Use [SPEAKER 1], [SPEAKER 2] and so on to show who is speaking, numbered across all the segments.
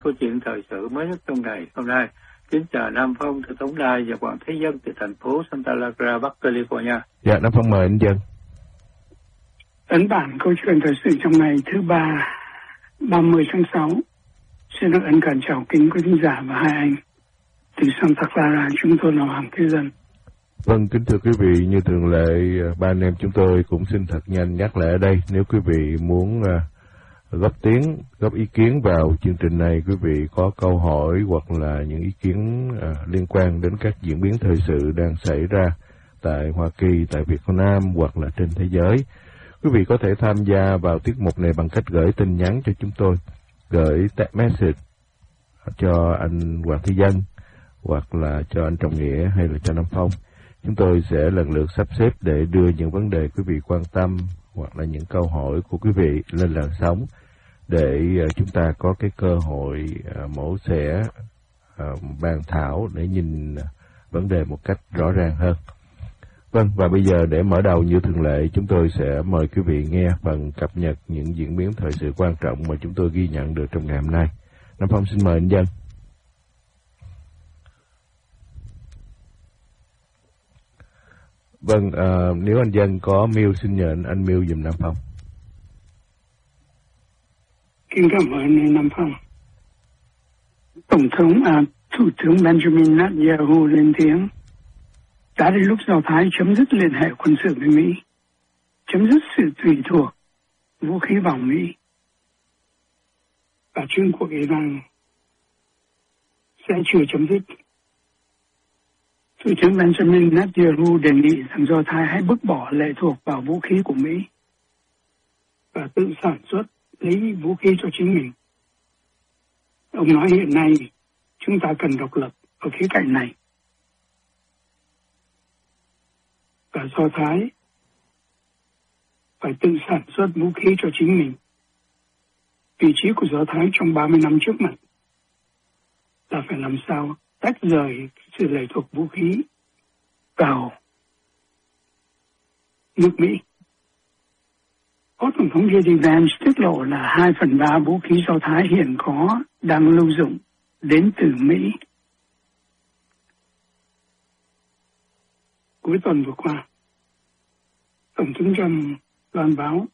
[SPEAKER 1] câu chuyện thời sự mới nhất trong ngày hôm nay. Kính chào Nam Phong từ Tổng Đài và Hoàng Thế Dân từ thành phố Santa Clara, Bắc California.
[SPEAKER 2] Dạ, Nam Phong mời anh Dân.
[SPEAKER 3] Ấn bản câu chuyện thời sự trong ngày thứ ba 30 tháng 6. Xin được ân cần chào kính quý khán giả và hai anh. Từ Santa Clara chúng tôi là Hoàng Thế Dân.
[SPEAKER 2] Vâng, kính thưa quý vị, như thường lệ, ba anh em chúng tôi cũng xin thật nhanh nhắc lại ở đây. Nếu quý vị muốn góp ý kiến vào chương trình này, quý vị có câu hỏi hoặc là những ý kiến liên quan đến các diễn biến thời sự đang xảy ra tại Hoa Kỳ, tại Việt Nam hoặc là trên thế giới, quý vị có thể tham gia vào tiết mục này bằng cách gửi tin nhắn cho chúng tôi, gửi text message cho anh Hoàng Thế Dân hoặc là cho anh Trọng Nghĩa hay là cho Nam Phong. Chúng tôi sẽ lần lượt sắp xếp để đưa những vấn đề quý vị quan tâm hoặc là những câu hỏi của quý vị lên làn sóng để chúng ta có cái cơ hội mổ xẻ, bàn thảo để nhìn vấn đề một cách rõ ràng hơn. Vâng, và bây giờ để mở đầu như thường lệ, chúng tôi sẽ mời quý vị nghe phần cập nhật những diễn biến thời sự quan trọng mà chúng tôi ghi nhận được trong ngày hôm nay. Nam Phong xin mời anh Dân. Vâng, nếu anh Dân có mail xin nhờ anh mail giùm Nam Phong.
[SPEAKER 3] Kính cảm ơn Nam Phong. Thủ tướng Benjamin Netanyahu lên tiếng đã đến lúc Do Thái chấm dứt liên hệ quân sự với Mỹ, chấm dứt sự tùy thuộc vũ khí vào Mỹ, và chiến cuộc Iran sẽ chưa chấm dứt. Thủ tướng Benjamin Netanyahu đề nghị rằng Do Thái hãy bước bỏ lệ thuộc vào vũ khí của Mỹ và tự sản xuất lấy vũ khí cho chính mình. Ông nói hiện nay chúng ta cần độc lập ở khía cạnh này. Và Do Thái phải tự sản xuất vũ khí cho chính mình. Vị trí của Do Thái trong 30 năm trước mặt là phải làm sao tách rời sự lệ thuộc vũ khí vào nước Mỹ. Phó Tổng thống J.D. Vance tiết lộ là 2/3 vũ khí Do Thái hiện có đang lưu dụng đến từ Mỹ. Cuối tuần vừa qua, Tổng thống Trump loan báo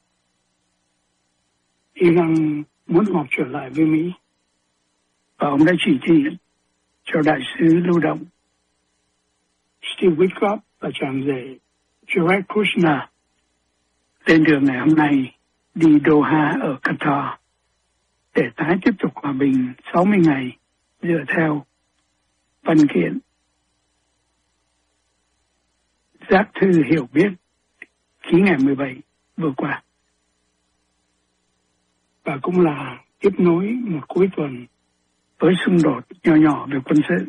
[SPEAKER 3] Iran muốn họp trở lại với Mỹ, và ông đã chỉ thị cho đại sứ lưu động Steve Witkoff và trạm rể Jared Kushner lên đường ngày hôm nay đi Doha ở Qatar để tái tiếp tục hòa bình 60 ngày dựa theo văn kiện giác thư hiểu biết ký ngày 17 vừa qua, và cũng là tiếp nối một cuối tuần với xung đột nhỏ nhỏ về quân sự.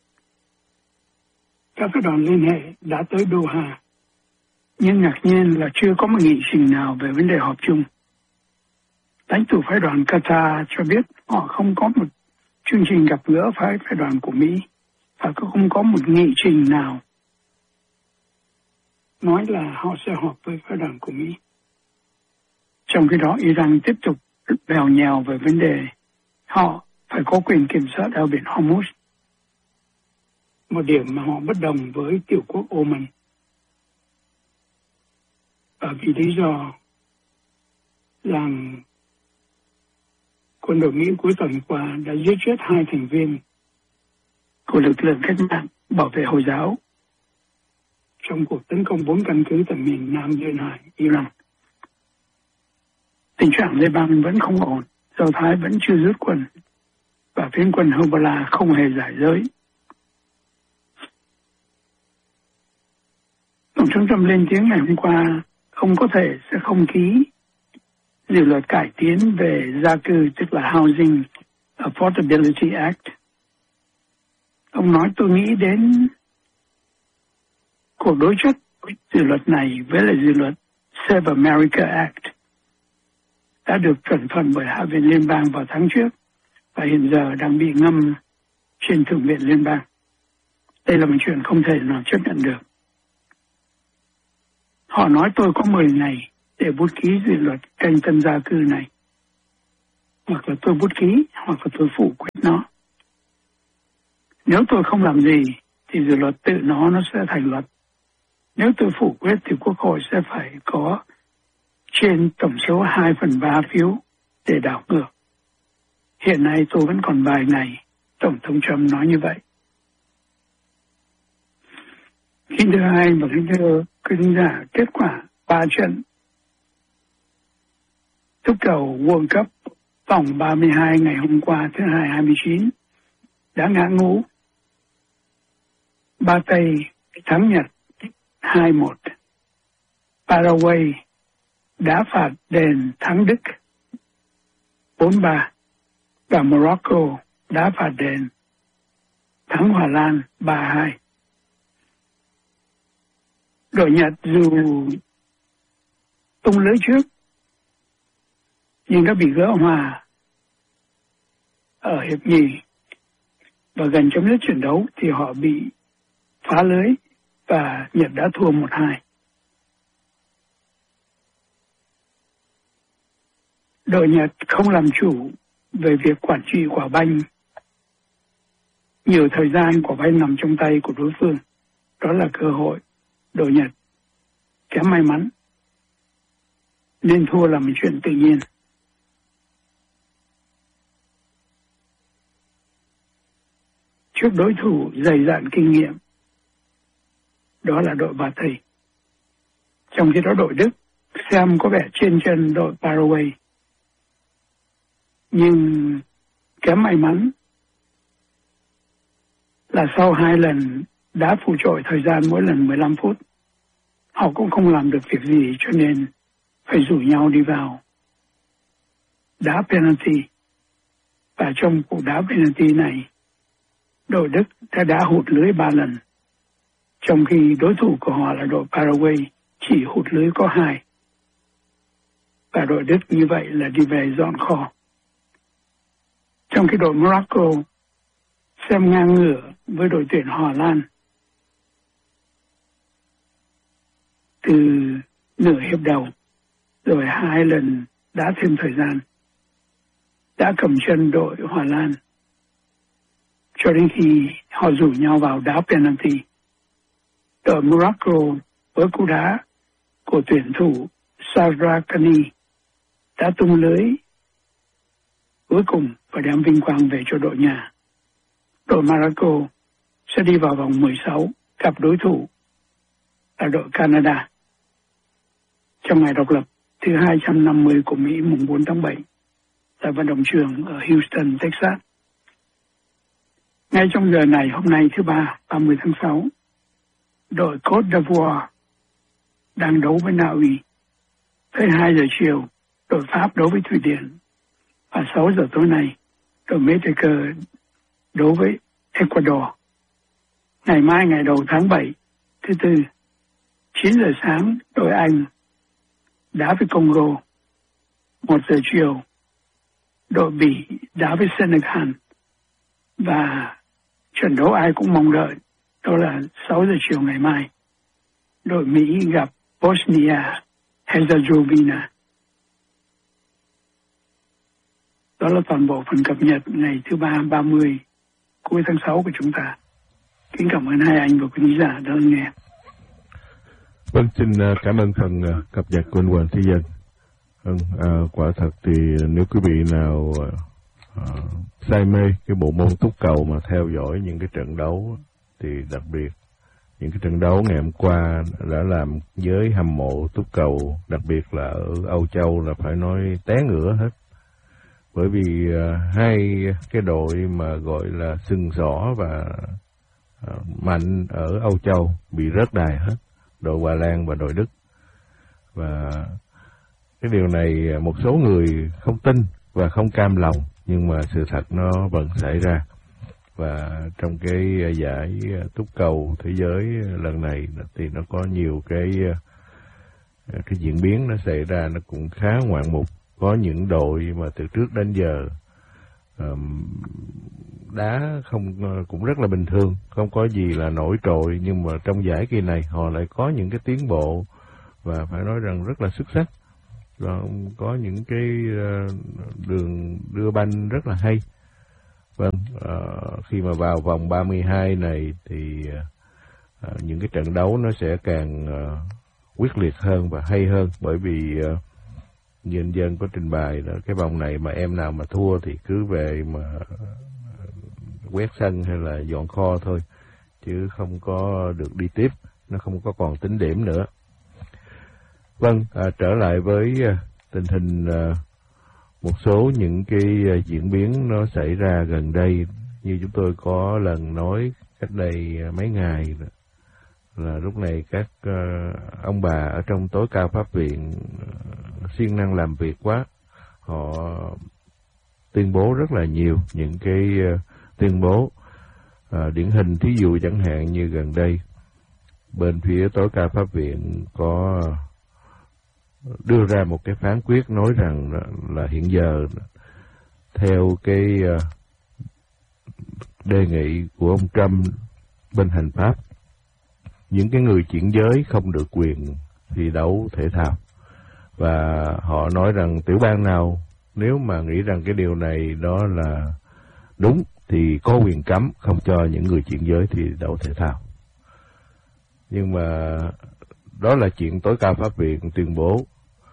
[SPEAKER 3] Các phái đoàn liên hệ đã tới Doha, nhưng ngạc nhiên là chưa có một nghị trình nào về vấn đề họp chung. Lãnh tụ phái đoàn Qatar cho biết họ không có một chương trình gặp gỡ phái đoàn của Mỹ và không có một nghị trình nào nói là họ sẽ họp với phái đoàn của Mỹ. Trong khi đó, Iran tiếp tục bèo nhèo về vấn đề họ phải có quyền kiểm soát eo biển Hormuz, một điểm mà họ bất đồng với tiểu quốc Oman. Và vì lý do rằng quân đội Mỹ cuối tuần qua đã giết chết 2 thành viên của lực lượng cách mạng bảo vệ Hồi giáo trong cuộc tấn công 4 căn cứ tại miền Nam duyên hải Iran. Tình trạng Lebanon vẫn không ổn, Do Thái vẫn chưa rút quân và phiến quân Hezbollah không hề giải giới. Tổng thống Trump lên tiếng ngày hôm qua ông có thể sẽ không ký dự luật cải tiến về gia cư, tức là Housing Affordability Act. Ông nói tôi nghĩ đến cuộc đối chất dự luật này với lại dự luật Save America Act đã được chuẩn thuận bởi Hạ viện Liên bang vào tháng trước và hiện giờ đang bị ngâm trên Thượng viện Liên bang. Đây là một chuyện không thể nào chấp nhận được. Họ nói tôi có 10 ngày để bút ký dự luật canh tân gia cư này. hoặc là tôi bút ký, hoặc là tôi phủ quyết nó. Nếu tôi không làm gì thì dự luật tự nó sẽ thành luật. Nếu tôi phủ quyết thì Quốc hội sẽ phải có trên tổng số 2/3 phiếu để đảo ngược. Hiện nay tôi vẫn còn vài ngày, Tổng thống Trump nói như vậy. Kính thưa hai và kính thưa quý khán giả, kết quả 3 trận túc cầu World Cup vòng 32 ngày hôm qua thứ Hai 29 đã ngã ngũ. Ba Tây thắng Nhật 2-1. Paraguay đá phạt đền thắng Đức 4-3 và Morocco đá phạt đền thắng Hà Lan 3-2. Đội Nhật dù tung lưới trước nhưng đã bị gỡ hòa ở hiệp nhì và gần chấm dứt trận đấu thì họ bị phá lưới và Nhật đã thua 1-2. Đội Nhật không làm chủ về việc quản trị quả banh. Nhiều thời gian quả banh nằm trong tay của đối phương. Đó là cơ hội. Đội Nhật kém may mắn nên thua là một chuyện tự nhiên. Trước đối thủ dày dạn kinh nghiệm, đó là đội Ba Tây. Trong khi đó đội Đức xem có vẻ trên chân đội Paraguay, nhưng kém may mắn là sau 2 lần đá phụ trội thời gian mỗi lần 15 phút, họ cũng không làm được việc gì cho nên phải rủ nhau đi vào đá penalty. Và trong cuộc đá penalty này, đội Đức đã đá hụt lưới 3 lần, trong khi đối thủ của họ là đội Paraguay chỉ hụt lưới có 2. Và đội Đức như vậy là đi về dọn kho. Trong khi đội Morocco xem ngang ngửa với đội tuyển Hà Lan từ nửa hiệp đầu, rồi 2 lần đá thêm thời gian, đã cầm chân đội Hà Lan cho đến khi họ rủ nhau vào đá penalty. Đội Morocco với cú đá của tuyển thủ Sarakani đã tung lưới cuối cùng và đem vinh quang về cho đội nhà. Đội Morocco sẽ đi vào vòng 16 gặp đối thủ là đội Canada trong ngày độc lập thứ 250 của Mỹ mùng 4 tháng 7 tại vận động trường ở Houston, Texas. Ngay trong giờ này hôm nay thứ Ba 30 tháng 6, đội Côte d'Ivoire đang đấu với Na Uy. Tới 2 giờ chiều, đội Pháp đấu với Thụy Điển. Và 6 giờ tối nay, đội Mexico đấu với Ecuador. Ngày mai ngày đầu tháng 7, thứ Tư, 9 giờ sáng, đội Anh đá với Congo. 1 giờ chiều, đội Bỉ đá với Senegal. Và trận đấu ai cũng mong đợi, đó là 6 giờ chiều ngày mai, đội Mỹ gặp Bosnia-Herzegovina. Đó là toàn bộ phần cập nhật ngày thứ Ba 30 cuối tháng 6 của chúng ta. Kính cảm ơn hai anh và quý khán giả đã nghe.
[SPEAKER 2] Vâng, xin cảm ơn phần cập nhật của anh Hoàng Thế Dân. Quả thật thì nếu quý vị nào say mê cái bộ môn túc cầu mà theo dõi những cái trận đấu thì đặc biệt những cái trận đấu ngày hôm qua đã làm giới hâm mộ túc cầu, đặc biệt là ở Âu Châu là phải nói té ngửa hết. Bởi vì hai cái đội mà gọi là sừng sỏ và mạnh ở Âu Châu bị rớt đài hết, đội Hà Lan và đội Đức. Và cái điều này một số người không tin và không cam lòng, nhưng mà sự thật nó vẫn xảy ra. Và trong cái giải túc cầu thế giới lần này thì nó có nhiều cái diễn biến nó xảy ra, nó cũng khá ngoạn mục. Có những đội mà từ trước đến giờ đá cũng rất là bình thường, không có gì là nổi trội, nhưng mà trong giải kỳ này họ lại có những cái tiến bộ và phải nói rằng rất là xuất sắc. có những cái đường đưa banh rất là hay. Vâng, khi mà vào vòng 32 này thì những cái trận đấu nó sẽ càng quyết liệt hơn và hay hơn, bởi vì như anh Dân có trình bày là cái vòng này mà em nào mà thua thì cứ về mà quét sân hay là dọn kho thôi, chứ không có được đi tiếp, nó không có còn tính điểm nữa. Vâng, trở lại với tình hình một số những cái diễn biến nó xảy ra gần đây, như chúng tôi có lần nói cách đây mấy ngày là lúc này các ông bà ở trong tối cao pháp viện siêng năng làm việc quá, họ tuyên bố rất là nhiều những cái tuyên bố điển hình. Thí dụ chẳng hạn như gần đây bên phía tối cao pháp viện có đưa ra một cái phán quyết nói rằng là hiện giờ theo cái đề nghị của ông Trump bên hành pháp, những cái người chuyển giới không được quyền thi đấu thể thao, và họ nói rằng tiểu bang nào nếu mà nghĩ rằng cái điều này đó là đúng thì có quyền cấm không cho những người chuyển giới thi đấu thể thao. Nhưng mà đó là chuyện tối cao pháp viện tuyên bố.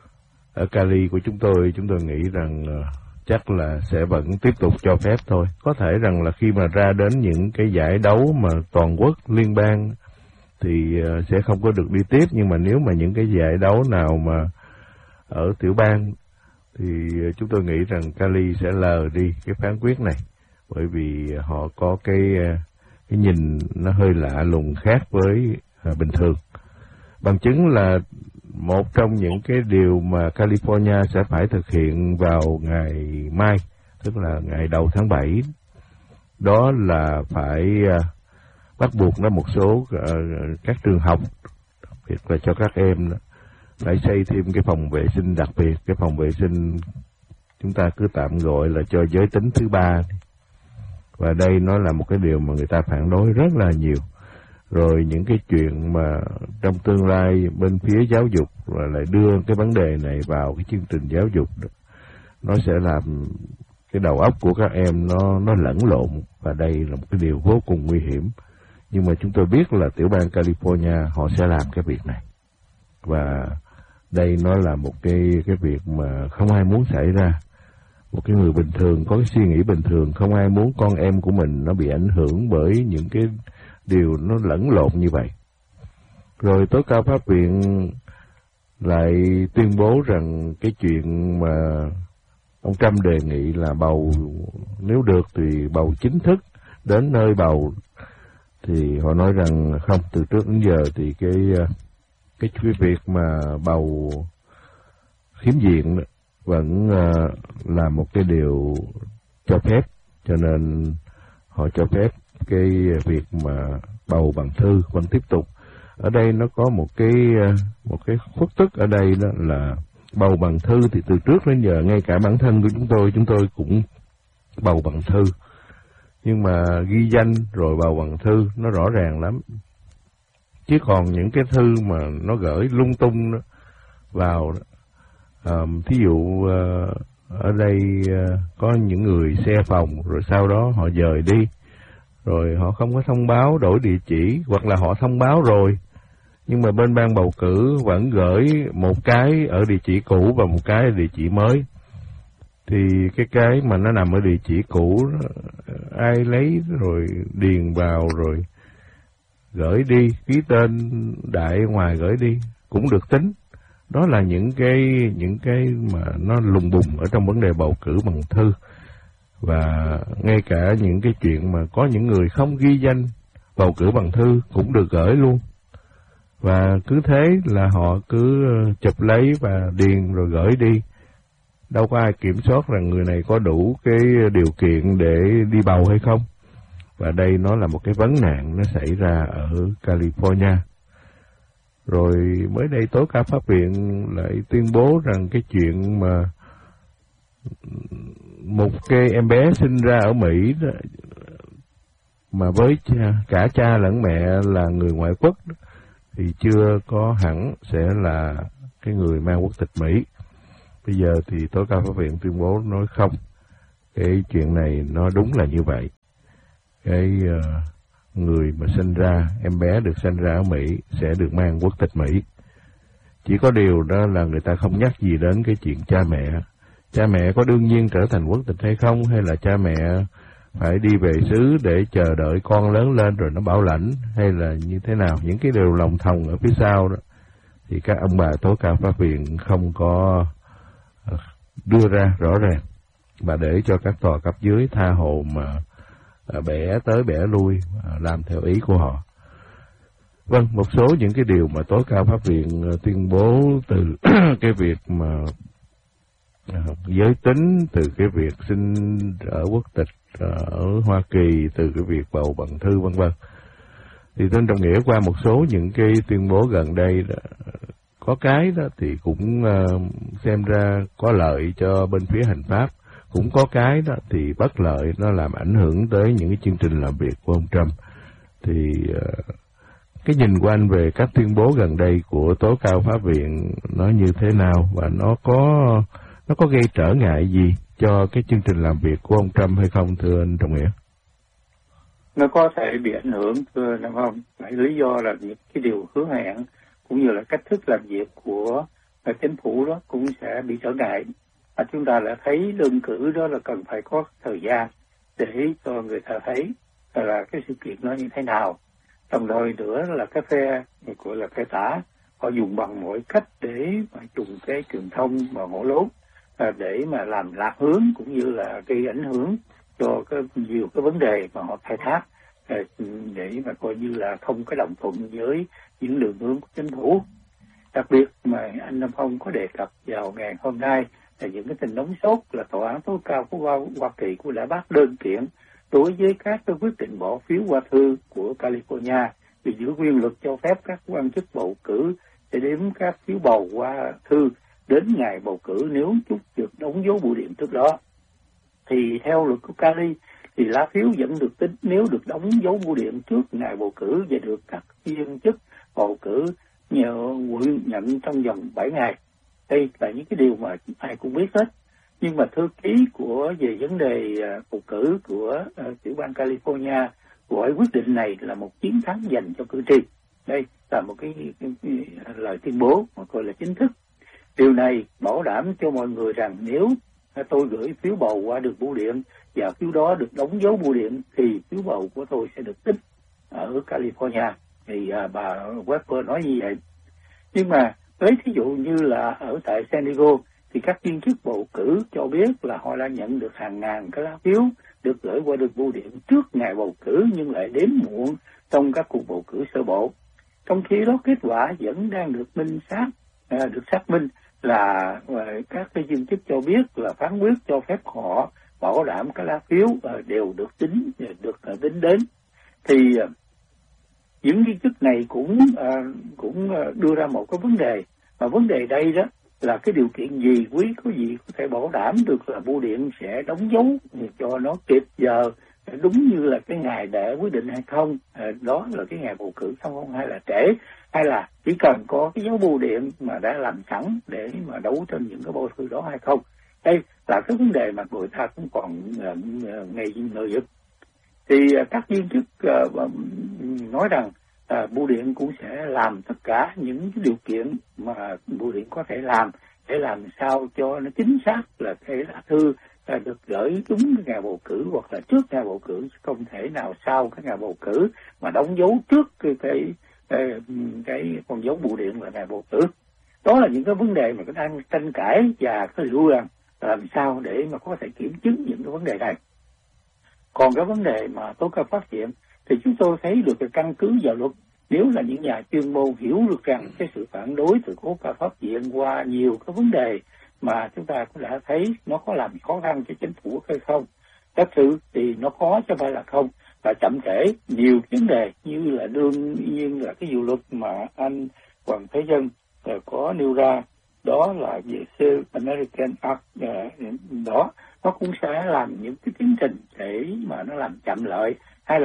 [SPEAKER 2] Ở Cali của chúng tôi nghĩ rằng chắc là sẽ vẫn tiếp tục cho phép thôi. Có thể rằng là khi mà ra đến những cái giải đấu mà toàn quốc, liên bang thì sẽ không có được đi tiếp, nhưng mà nếu mà những cái giải đấu nào mà ở tiểu bang thì chúng tôi nghĩ rằng Cali sẽ lờ đi cái phán quyết này, bởi vì họ có cái nhìn nó hơi lạ lùng khác với bình thường. Bằng chứng là một trong những cái điều mà California sẽ phải thực hiện vào ngày mai, tức là ngày đầu tháng 7, đó là phải bắt buộc nó một số các trường học, đặc biệt là cho các em, phải xây thêm cái phòng vệ sinh đặc biệt. Cái phòng vệ sinh chúng ta cứ tạm gọi là cho giới tính thứ ba. Và đây nó là một cái điều mà người ta phản đối rất là nhiều. Rồi những cái chuyện mà trong tương lai bên phía giáo dục và lại đưa cái vấn đề này vào cái chương trình giáo dục, nó sẽ làm cái đầu óc của các em nó lẫn lộn, và đây là một cái điều vô cùng nguy hiểm. Nhưng mà chúng tôi biết là tiểu bang California họ sẽ làm cái việc này, và đây nó là một cái việc mà không ai muốn xảy ra. Một cái người bình thường có cái suy nghĩ bình thường, không ai muốn con em của mình nó bị ảnh hưởng bởi những cái điều nó lẫn lộn như vậy. Rồi tối cao pháp viện lại tuyên bố rằng cái chuyện mà ông Trump đề nghị là bầu, nếu được thì bầu chính thức đến nơi bầu, thì họ nói rằng không, từ trước đến giờ thì cái việc mà bầu khiếm diện vẫn là một cái điều cho phép, cho nên họ cho phép cái việc mà bầu bằng thư vẫn tiếp tục. Ở đây nó có một cái khuất tức ở đây, đó là bầu bằng thư thì từ trước đến giờ ngay cả bản thân của chúng tôi cũng bầu bằng thư, nhưng mà ghi danh rồi bầu bằng thư nó rõ ràng lắm. Chứ còn những cái thư mà nó gửi lung tung đó vào đó, thí dụ ở đây có những người xe phòng rồi sau đó họ dời đi, rồi họ không có thông báo đổi địa chỉ, hoặc là họ thông báo rồi nhưng mà bên ban bầu cử vẫn gửi một cái ở địa chỉ cũ và một cái ở địa chỉ mới, thì cái mà nó nằm ở địa chỉ cũ ai lấy rồi điền vào rồi gửi đi, ký tên đại ngoài gửi đi cũng được tính. Đó là những cái mà nó lùng bùng ở trong vấn đề bầu cử bằng thư. Và ngay cả những cái chuyện mà có những người không ghi danh bầu cử bằng thư cũng được gửi luôn. Và cứ thế là họ cứ chụp lấy và điền rồi gửi đi. Đâu có ai kiểm soát rằng người này có đủ cái điều kiện để đi bầu hay không. Và đây nó là một cái vấn nạn nó xảy ra ở California. Rồi mới đây tối cao pháp viện lại tuyên bố rằng cái chuyện mà một cái em bé sinh ra ở Mỹ đó, mà với cả cha lẫn mẹ là người ngoại quốc đó, thì chưa có hẳn sẽ là cái người mang quốc tịch Mỹ. Bây giờ thì tối cao pháp viện tuyên bố nói không, cái chuyện này nó đúng là như vậy. Cái người mà sinh ra, em bé được sinh ra ở Mỹ sẽ được mang quốc tịch Mỹ. Chỉ có điều đó là người ta không nhắc gì đến cái chuyện cha mẹ. Cha mẹ có đương nhiên trở thành quốc tịch hay không, hay là cha mẹ phải đi về xứ để chờ đợi con lớn lên rồi nó bảo lãnh, hay là như thế nào. Những cái điều lòng thòng ở phía sau đó thì các ông bà tối cao pháp viện không có đưa ra rõ ràng, mà để cho các tòa cấp dưới tha hồ mà bẻ tới bẻ lui, làm theo ý của họ. Vâng, một số những cái điều mà tối cao pháp viện tuyên bố, từ cái việc mà giới tính, từ cái việc sinh ở quốc tịch ở Hoa Kỳ, từ cái việc bầu bằng thư vân vân. Thì Thưa Trọng Nghĩa, qua một số những cái tuyên bố gần đây đó, có cái đó thì cũng xem ra có lợi cho bên phía hành pháp, cũng có cái đó thì bất lợi, nó làm ảnh hưởng tới những cái chương trình làm việc của ông Trump. Thì cái nhìn của anh về các tuyên bố gần đây của tối cao pháp viện nó như thế nào, và nó có gây trở ngại gì cho cái chương trình làm việc của ông Trump hay không, thưa anh Trọng Nghĩa?
[SPEAKER 1] Nó có thể bị ảnh hưởng, thưa Nam Phong. Lý do là những cái điều hứa hẹn cũng như là cách thức làm việc của chính phủ đó cũng sẽ bị trở ngại. Chúng ta đã thấy đơn cử đó là cần phải có thời gian để cho người ta thấy là cái sự kiện nó như thế nào. Đồng thời nữa là cái phe gọi là phe tả, họ dùng bằng mọi cách để mà dùng cái truyền thông và ngõ lốt để mà làm lạc hướng cũng như là gây ảnh hưởng cho nhiều cái vấn đề mà họ khai thác, để mà coi như là không có đồng thuận với những đường hướng của chính phủ. Đặc biệt mà anh Nam Phong có đề cập vào ngày hôm nay là những cái tình nóng sốt là tòa án tối cao của Hoa Kỳ cũng đã bác đơn kiện đối với các cái quyết định bỏ phiếu qua thư của California vì giữ nguyên luật cho phép các quan chức bầu cử để đếm các phiếu bầu qua thư đến ngày bầu cử nếu chúng được đóng dấu bưu điện trước đó. Thì theo luật của Cali thì lá phiếu vẫn được tính nếu được đóng dấu bưu điện trước ngày bầu cử và được các viên chức bầu cử nhận trong vòng 7 ngày. Đây là những cái điều mà ai cũng biết hết. Nhưng mà thư ký về vấn đề bầu cử của tiểu bang California gọi quyết định này là một chiến thắng dành cho cử tri. Đây là một cái lời tuyên bố mà gọi là chính thức. Điều này bảo đảm cho mọi người rằng nếu tôi gửi phiếu bầu qua đường bưu điện và phiếu đó được đóng dấu bưu điện thì phiếu bầu của tôi sẽ được tính ở California. Thì bà Weber nói như vậy. Nhưng mà lấy thí dụ như là ở tại San Diego thì các viên chức bầu cử cho biết là họ đã nhận được hàng ngàn cái lá phiếu được gửi qua đường bưu điện trước ngày bầu cử nhưng lại đến muộn trong các cuộc bầu cử sơ bộ. Trong khi đó kết quả vẫn đang được xác minh là các cái viên chức cho biết là phán quyết cho phép họ bảo đảm cái lá phiếu đều được tính đến. Thì những viên chức này cũng đưa ra một cái vấn đề, mà vấn đề đây đó là cái điều kiện gì có thể bảo đảm được là bưu điện sẽ đóng dấu cho nó kịp giờ đúng như là cái ngày để quyết định hay không, đó là cái ngày bầu cử xong không, hay là trễ, hay là chỉ cần có cái dấu bưu điện mà đã làm sẵn để mà đấu trên những cái bưu thư đó hay không. Đây là cái vấn đề mà người ta cũng còn ngờ vực. Thì các viên chức nói rằng bưu điện cũng sẽ làm tất cả những cái điều kiện mà bưu điện có thể làm để làm sao cho nó chính xác là cái lá thư được gửi đúng cái ngày bầu cử hoặc là trước ngày bầu cử, không thể nào sau cái ngày bầu cử mà đóng dấu trước cái con dấu bưu điện là ngày bầu cử. Đó là những cái vấn đề mà có đang tranh cãi và có liệu rằng làm sao để mà có thể kiểm chứng những cái vấn đề này. Còn cái vấn đề mà tối cao pháp viện thì chúng tôi thấy được cái căn cứ vào luật. Nếu là những nhà chuyên môn hiểu được rằng cái sự phản đối từ tối cao pháp viện qua nhiều cái vấn đề mà chúng ta cũng đã thấy nó có làm khó khăn cho chính phủ hay không. Thật sự thì nó khó chứ không phải là không, và chậm trễ nhiều vấn đề như là đương nhiên là cái dự luật mà anh Hoàng Thế Dân có nêu ra, đó là về Save American Act đó, nó cũng sẽ làm những cái tiến trình để mà nó làm chậm lợi, hay là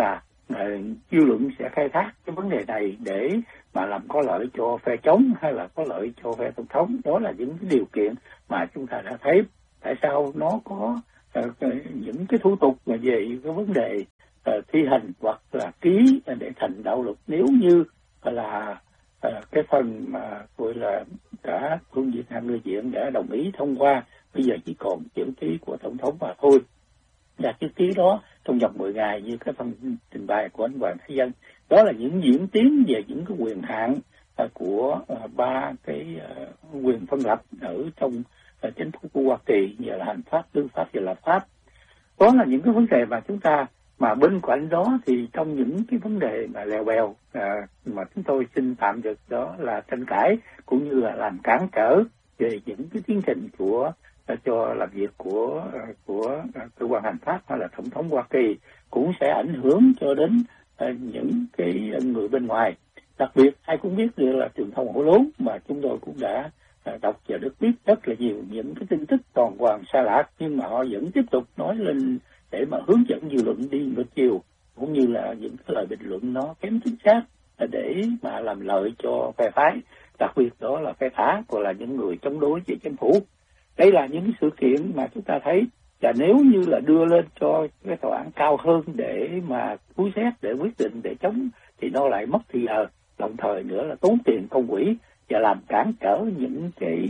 [SPEAKER 1] dư luận sẽ khai thác cái vấn đề này để mà làm có lợi cho phe chống hay là có lợi cho phe tổng thống. Đó là những cái điều kiện mà chúng ta đã thấy. Tại sao nó có những cái thủ tục mà về cái vấn đề thi hành hoặc là ký để thành đạo luật, nếu như là cái phần mà gọi là cả Thượng viện hai người viện đã đồng ý thông qua, bây giờ chỉ còn chữ ký của tổng thống mà thôi. Và chữ ký đó trong vòng 10 ngày như cái phần trình bày của anh Hoàng Thái Dân. Đó là những diễn tiến về những cái quyền hạn của ba cái quyền phân lập ở trong chính phủ của Hoa Kỳ, như là hành pháp, tư pháp và lập pháp. Đó là những cái vấn đề mà chúng ta, mà bên cạnh đó thì trong những cái vấn đề mà lèo bèo mà chúng tôi xin tạm được đó là tranh cãi cũng như là làm cản trở về những cái tiến trình của cho làm việc của cơ quan hành pháp hay là tổng thống Hoa Kỳ, cũng sẽ ảnh hưởng cho đến những cái người bên ngoài. Đặc biệt ai cũng biết được là truyền thông hổ lốn mà chúng tôi cũng đã đọc và được biết rất là nhiều những cái tin tức toàn hoàn sai lạc, nhưng mà họ vẫn tiếp tục nói lên để mà hướng dẫn dư luận đi ngược chiều, cũng như là những cái lời bình luận nó kém chính xác để mà làm lợi cho phe phái, đặc biệt đó là phe phá hoặc là những người chống đối về chính phủ. Đây là những sự kiện mà chúng ta thấy, và nếu như là đưa lên cho cái tòa án cao hơn để mà cứu xét, để quyết định, để chống, thì nó lại mất thì giờ, đồng thời nữa là tốn tiền công quỹ và làm cản trở những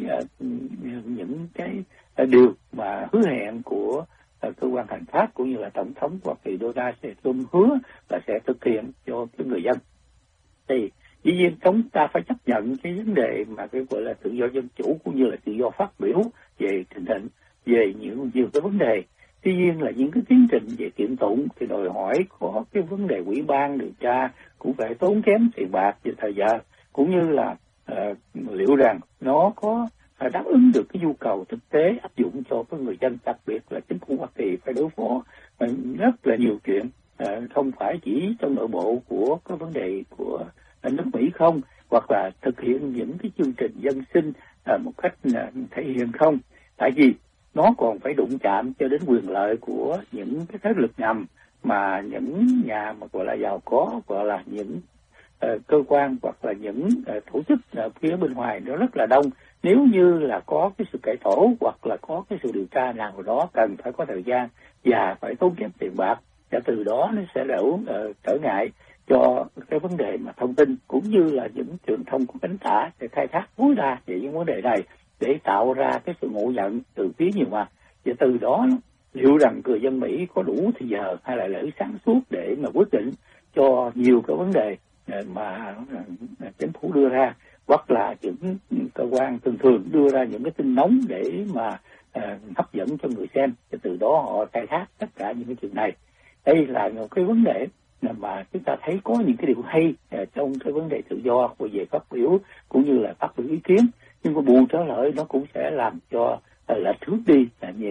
[SPEAKER 1] cái điều mà hứa hẹn của cơ quan hành pháp cũng như là tổng thống Hoa Kỳ Donald Trump hứa là sẽ thực hiện cho cái người dân. Thì dĩ nhiên chúng ta phải chấp nhận cái vấn đề mà cái gọi là tự do dân chủ cũng như là tự do phát biểu về tình hình, về nhiều cái vấn đề. Tuy nhiên là những cái tiến trình về kiện tụng thì đòi hỏi có cái vấn đề ủy ban điều tra cũng phải tốn kém tiền bạc và thời gian, cũng như là liệu rằng nó có đáp ứng được cái nhu cầu thực tế áp dụng cho cái người dân, đặc biệt là chính phủ Hoa Kỳ phải đối phó rất là nhiều chuyện, không phải chỉ trong nội bộ của cái vấn đề của nước Mỹ không, hoặc là thực hiện những cái chương trình dân sinh một cách thể hiện không. Tại vì nó còn phải đụng chạm cho đến quyền lợi của những cái thế lực ngầm mà những nhà mà gọi là giàu có, gọi là những cơ quan hoặc là những tổ chức phía bên ngoài nó rất là đông. Nếu như là có cái sự cải tổ hoặc là có cái sự điều tra nào đó cần phải có thời gian và phải tốn kém tiền bạc, và từ đó nó sẽ đỡ trở ngại cho cái vấn đề mà thông tin cũng như là những truyền thông của cánh tả để khai thác tối đa về những vấn đề này để tạo ra cái sự ngộ nhận từ phía nhiều mặt. Và từ đó liệu rằng người dân Mỹ có đủ thì giờ hay là lỡ sáng suốt để mà quyết định cho nhiều cái vấn đề mà chính phủ đưa ra, hoặc là những cơ quan thường đưa ra những cái tin nóng để mà hấp dẫn cho người xem, và từ đó họ khai thác tất cả những cái chuyện này. Đây là một cái vấn đề mà chúng ta thấy có những cái điều hay trong cái vấn đề tự do về phát biểu cũng như là phát biểu ý kiến, nhưng mà bù trở lại nó cũng sẽ làm cho lệch hướng đi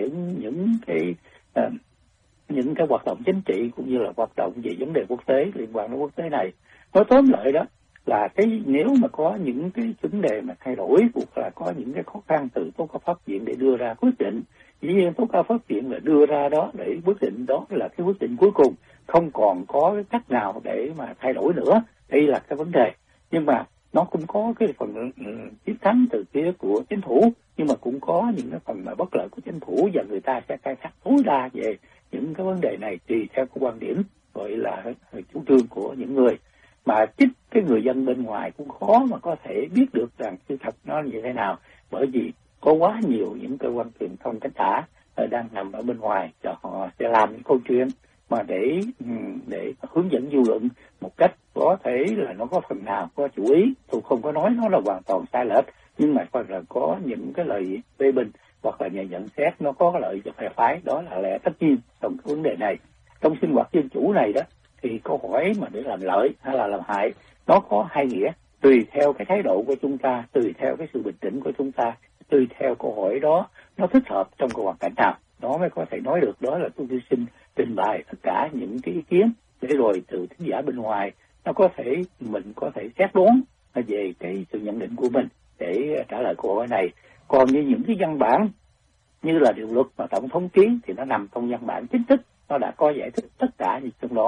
[SPEAKER 1] những cái hoạt động chính trị cũng như là hoạt động về vấn đề quốc tế liên quan đến quốc tế này. Nói tóm lại đó là cái nếu mà có những cái vấn đề mà thay đổi hoặc là có những cái khó khăn từ tố cáo pháp viện để đưa ra quyết định, dĩ nhiên tố cáo pháp viện là đưa ra đó để quyết định, đó là cái quyết định cuối cùng, không còn có cái cách nào để mà thay đổi nữa. Đây là cái vấn đề, nhưng mà nó cũng có cái phần chiến thắng từ phía của chính phủ, nhưng mà cũng có những cái phần mà bất lợi của chính phủ, và người ta sẽ khai thác tối đa về những cái vấn đề này tùy theo cái quan điểm gọi là chủ trương của những người. Mà chính cái người dân bên ngoài cũng khó mà có thể biết được rằng sự thật nó như thế nào, bởi vì có quá nhiều những cơ quan truyền thông cánh tả đang nằm ở bên ngoài, và họ sẽ làm những câu chuyện mà để hướng dẫn dư luận một cách có thể là nó có phần nào có chủ ý. Tôi không có nói nó là hoàn toàn sai lệch, nhưng mà phải là có những cái lời phê bình hoặc là nhận xét nó có lợi cho phe phái, đó là lẽ tất nhiên trong cái vấn đề này. Trong sinh hoạt dân chủ này đó thì câu hỏi mà để làm lợi hay là làm hại nó có hai nghĩa, tùy theo cái thái độ của chúng ta, tùy theo cái sự bình tĩnh của chúng ta, tùy theo câu hỏi đó nó thích hợp trong cái hoàn cảnh nào, nó mới có thể nói được. Đó là tôi xin trình bày tất cả những cái ý kiến để rồi từ thính giả bên ngoài nó có thể mình có thể xét đoán về cái sự nhận định của mình để trả lời câu hỏi này. Còn như những cái văn bản như là điều luật mà tổng thống ký thì nó nằm trong văn bản chính thức, nó đã có giải thích tất cả như trong đó,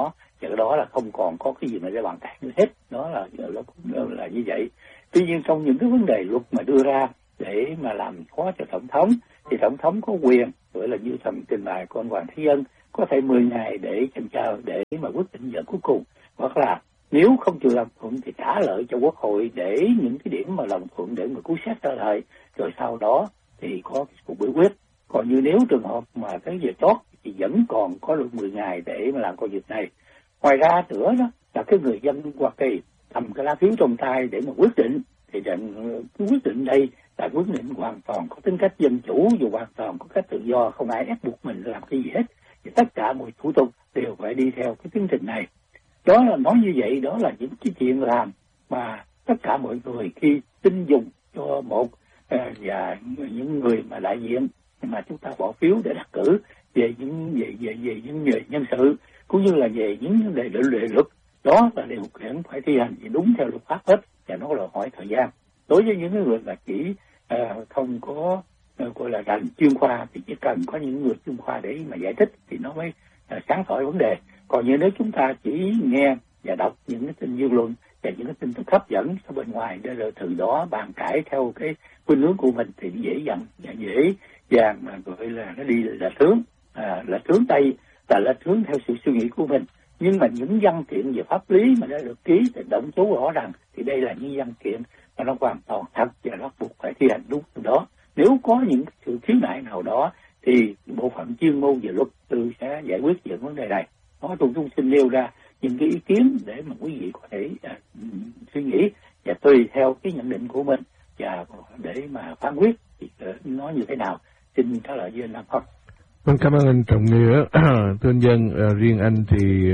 [SPEAKER 1] Và cái đó là không còn có cái gì mà để bàn cãi nữa hết. Đó là như vậy. Tuy nhiên trong những cái vấn đề luật mà đưa ra để mà làm khó cho tổng thống thì tổng thống có quyền, gọi là như phần trình bày của anh Hoàng Thế Dân, có thể 10 ngày để chần chờ để mà quyết định giờ cuối cùng, hoặc là nếu không chịu đồng thuận thì trả lời cho Quốc hội để những cái điểm mà đồng thuận để mà cứu xét trả lời, rồi sau đó thì có cái cuộc biểu quyết. Còn như nếu trường hợp mà cái giờ chót thì vẫn còn có được 10 ngày để mà làm công việc này. Ngoài ra nữa đó là cái người dân Hoa Kỳ cầm cái lá phiếu trong tay để mà quyết định, thì cái quyết định đây là quyết định hoàn toàn có tính cách dân chủ và hoàn toàn có cách tự do, không ai ép buộc mình làm cái gì hết. Thì tất cả mọi thủ tục đều phải đi theo cái tiến trình này. Đó là nói như vậy, đó là những cái chuyện làm mà tất cả mọi người khi tin dùng cho một và những người mà đại diện mà chúng ta bỏ phiếu để đắc cử về những nhân sự cũng như là về những vấn đề lệ luật, đó là điều kiện phải thi hành thì đúng theo luật pháp hết, và nó là hỏi thời gian. Đối với những người mà chỉ không có gọi là ngành chuyên khoa thì chỉ cần có những người chuyên khoa để mà giải thích thì nó mới sáng tỏ vấn đề. Còn như nếu chúng ta chỉ nghe và đọc những cái tin dư luận và những cái tin tức hấp dẫn ở bên ngoài để rồi từ đó bàn cãi theo cái khuynh hướng của mình thì dễ dàng mà gọi là nó đi là hướng Tây, là hướng theo sự suy nghĩ của mình. Nhưng mà những văn kiện về pháp lý mà đã được ký thì động chú rõ rằng thì đây là những văn kiện mà nó hoàn toàn thật và nó buộc phải thi hành đúng từ đó. Nếu có những sự khiếu nại nào đó thì bộ phận chuyên môn về luật tư sẽ giải quyết những vấn đề này. Nó tôi xin nêu ra những cái ý kiến để mà quý vị có thể suy nghĩ và tùy theo cái nhận định của mình và để mà phán quyết thì nó như thế nào. Xin trả lời với anh Nam Phong.
[SPEAKER 2] Vâng, cảm ơn anh Trọng Nghĩa. Thưa anh Dân, riêng anh thì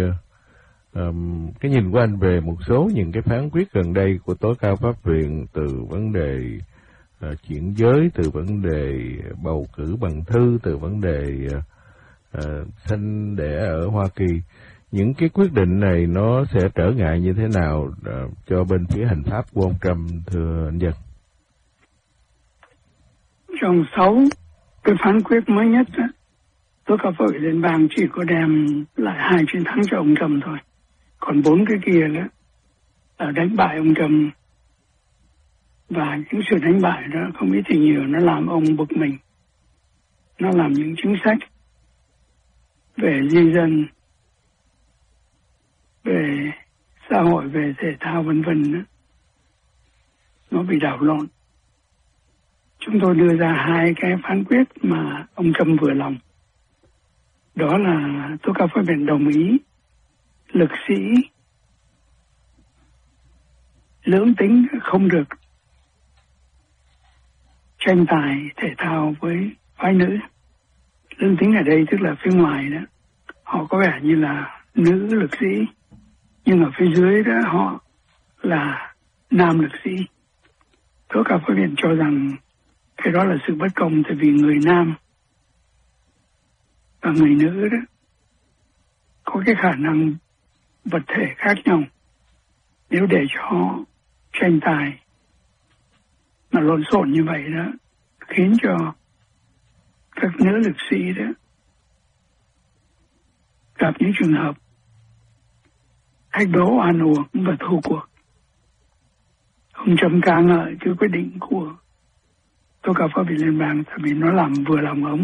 [SPEAKER 2] cái nhìn của anh về một số những cái phán quyết gần đây của Tối cao Pháp viện, từ vấn đề chuyển giới, từ vấn đề bầu cử bằng thư, từ vấn đề sanh đẻ ở Hoa Kỳ, những cái quyết định này nó sẽ trở ngại như thế nào cho bên phía hành pháp của ông Trump, thưa anh Dân?
[SPEAKER 3] Trong 6 cái phán quyết mới nhất đó, Tối cao Pháp viện Liên bang chỉ có đem lại 2 chiến thắng cho ông Trump thôi. Còn 4 cái kia đó là đánh bại ông Trump, và những sự đánh bại đó không ít thì nhiều nó làm ông bực mình. Nó làm những chính sách về di dân, về xã hội, về thể thao vân vân nó bị đảo lộn. Chúng tôi đưa ra 2 cái phán quyết mà ông Trump vừa lòng. Đó là Tối cao Pháp viện đồng ý lực sĩ lưỡng tính không được tranh tài thể thao với phái nữ. Lưỡng tính ở đây tức là phía ngoài đó họ có vẻ như là nữ lực sĩ, nhưng ở phía dưới đó họ là nam lực sĩ. Tối cao Pháp viện cho rằng cái đó là sự bất công, tại vì người nam và người nữ đó có cái khả năng vật thể khác nhau. Nếu để cho họ tranh tài mà lộn xộn như vậy đó, khiến cho các nữ lực sĩ đó gặp những trường hợp thách đố, oan uổng và thua cuộc. Ông Trump ca ngợi cái quyết định của Tối cao Pháp viện Liên bang tại vì nó làm vừa lòng ông.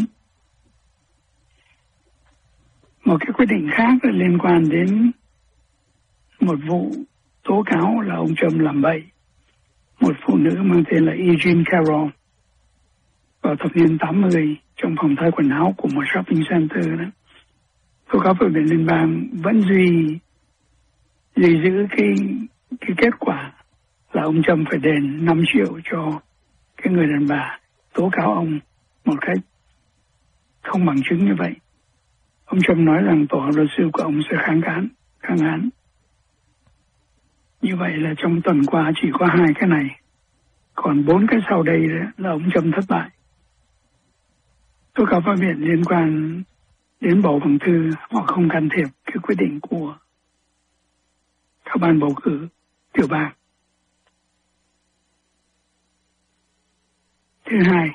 [SPEAKER 3] Một cái quyết định khác là liên quan đến một vụ tố cáo là ông Trump làm bậy một phụ nữ mang tên là Eugene Carroll vào thập niên 80 trong phòng thay quần áo của một shopping center đó. Tố cáo Pháp viện Liên bang vẫn duy giữ cái kết quả là ông Trump phải đền 5 triệu cho cái người đàn bà tố cáo ông một cách không bằng chứng như vậy. Ông Trump nói rằng tổ hợp luật sư của ông sẽ kháng án. Như vậy là trong tuần qua chỉ có 2 cái này, còn 4 cái sau đây đó là ông Trump thất bại. Tố cáo Pháp viện liên quan đến bầu bằng thư, họ không can thiệp cái quyết định của các ban bầu cử tiểu bang. Thứ hai,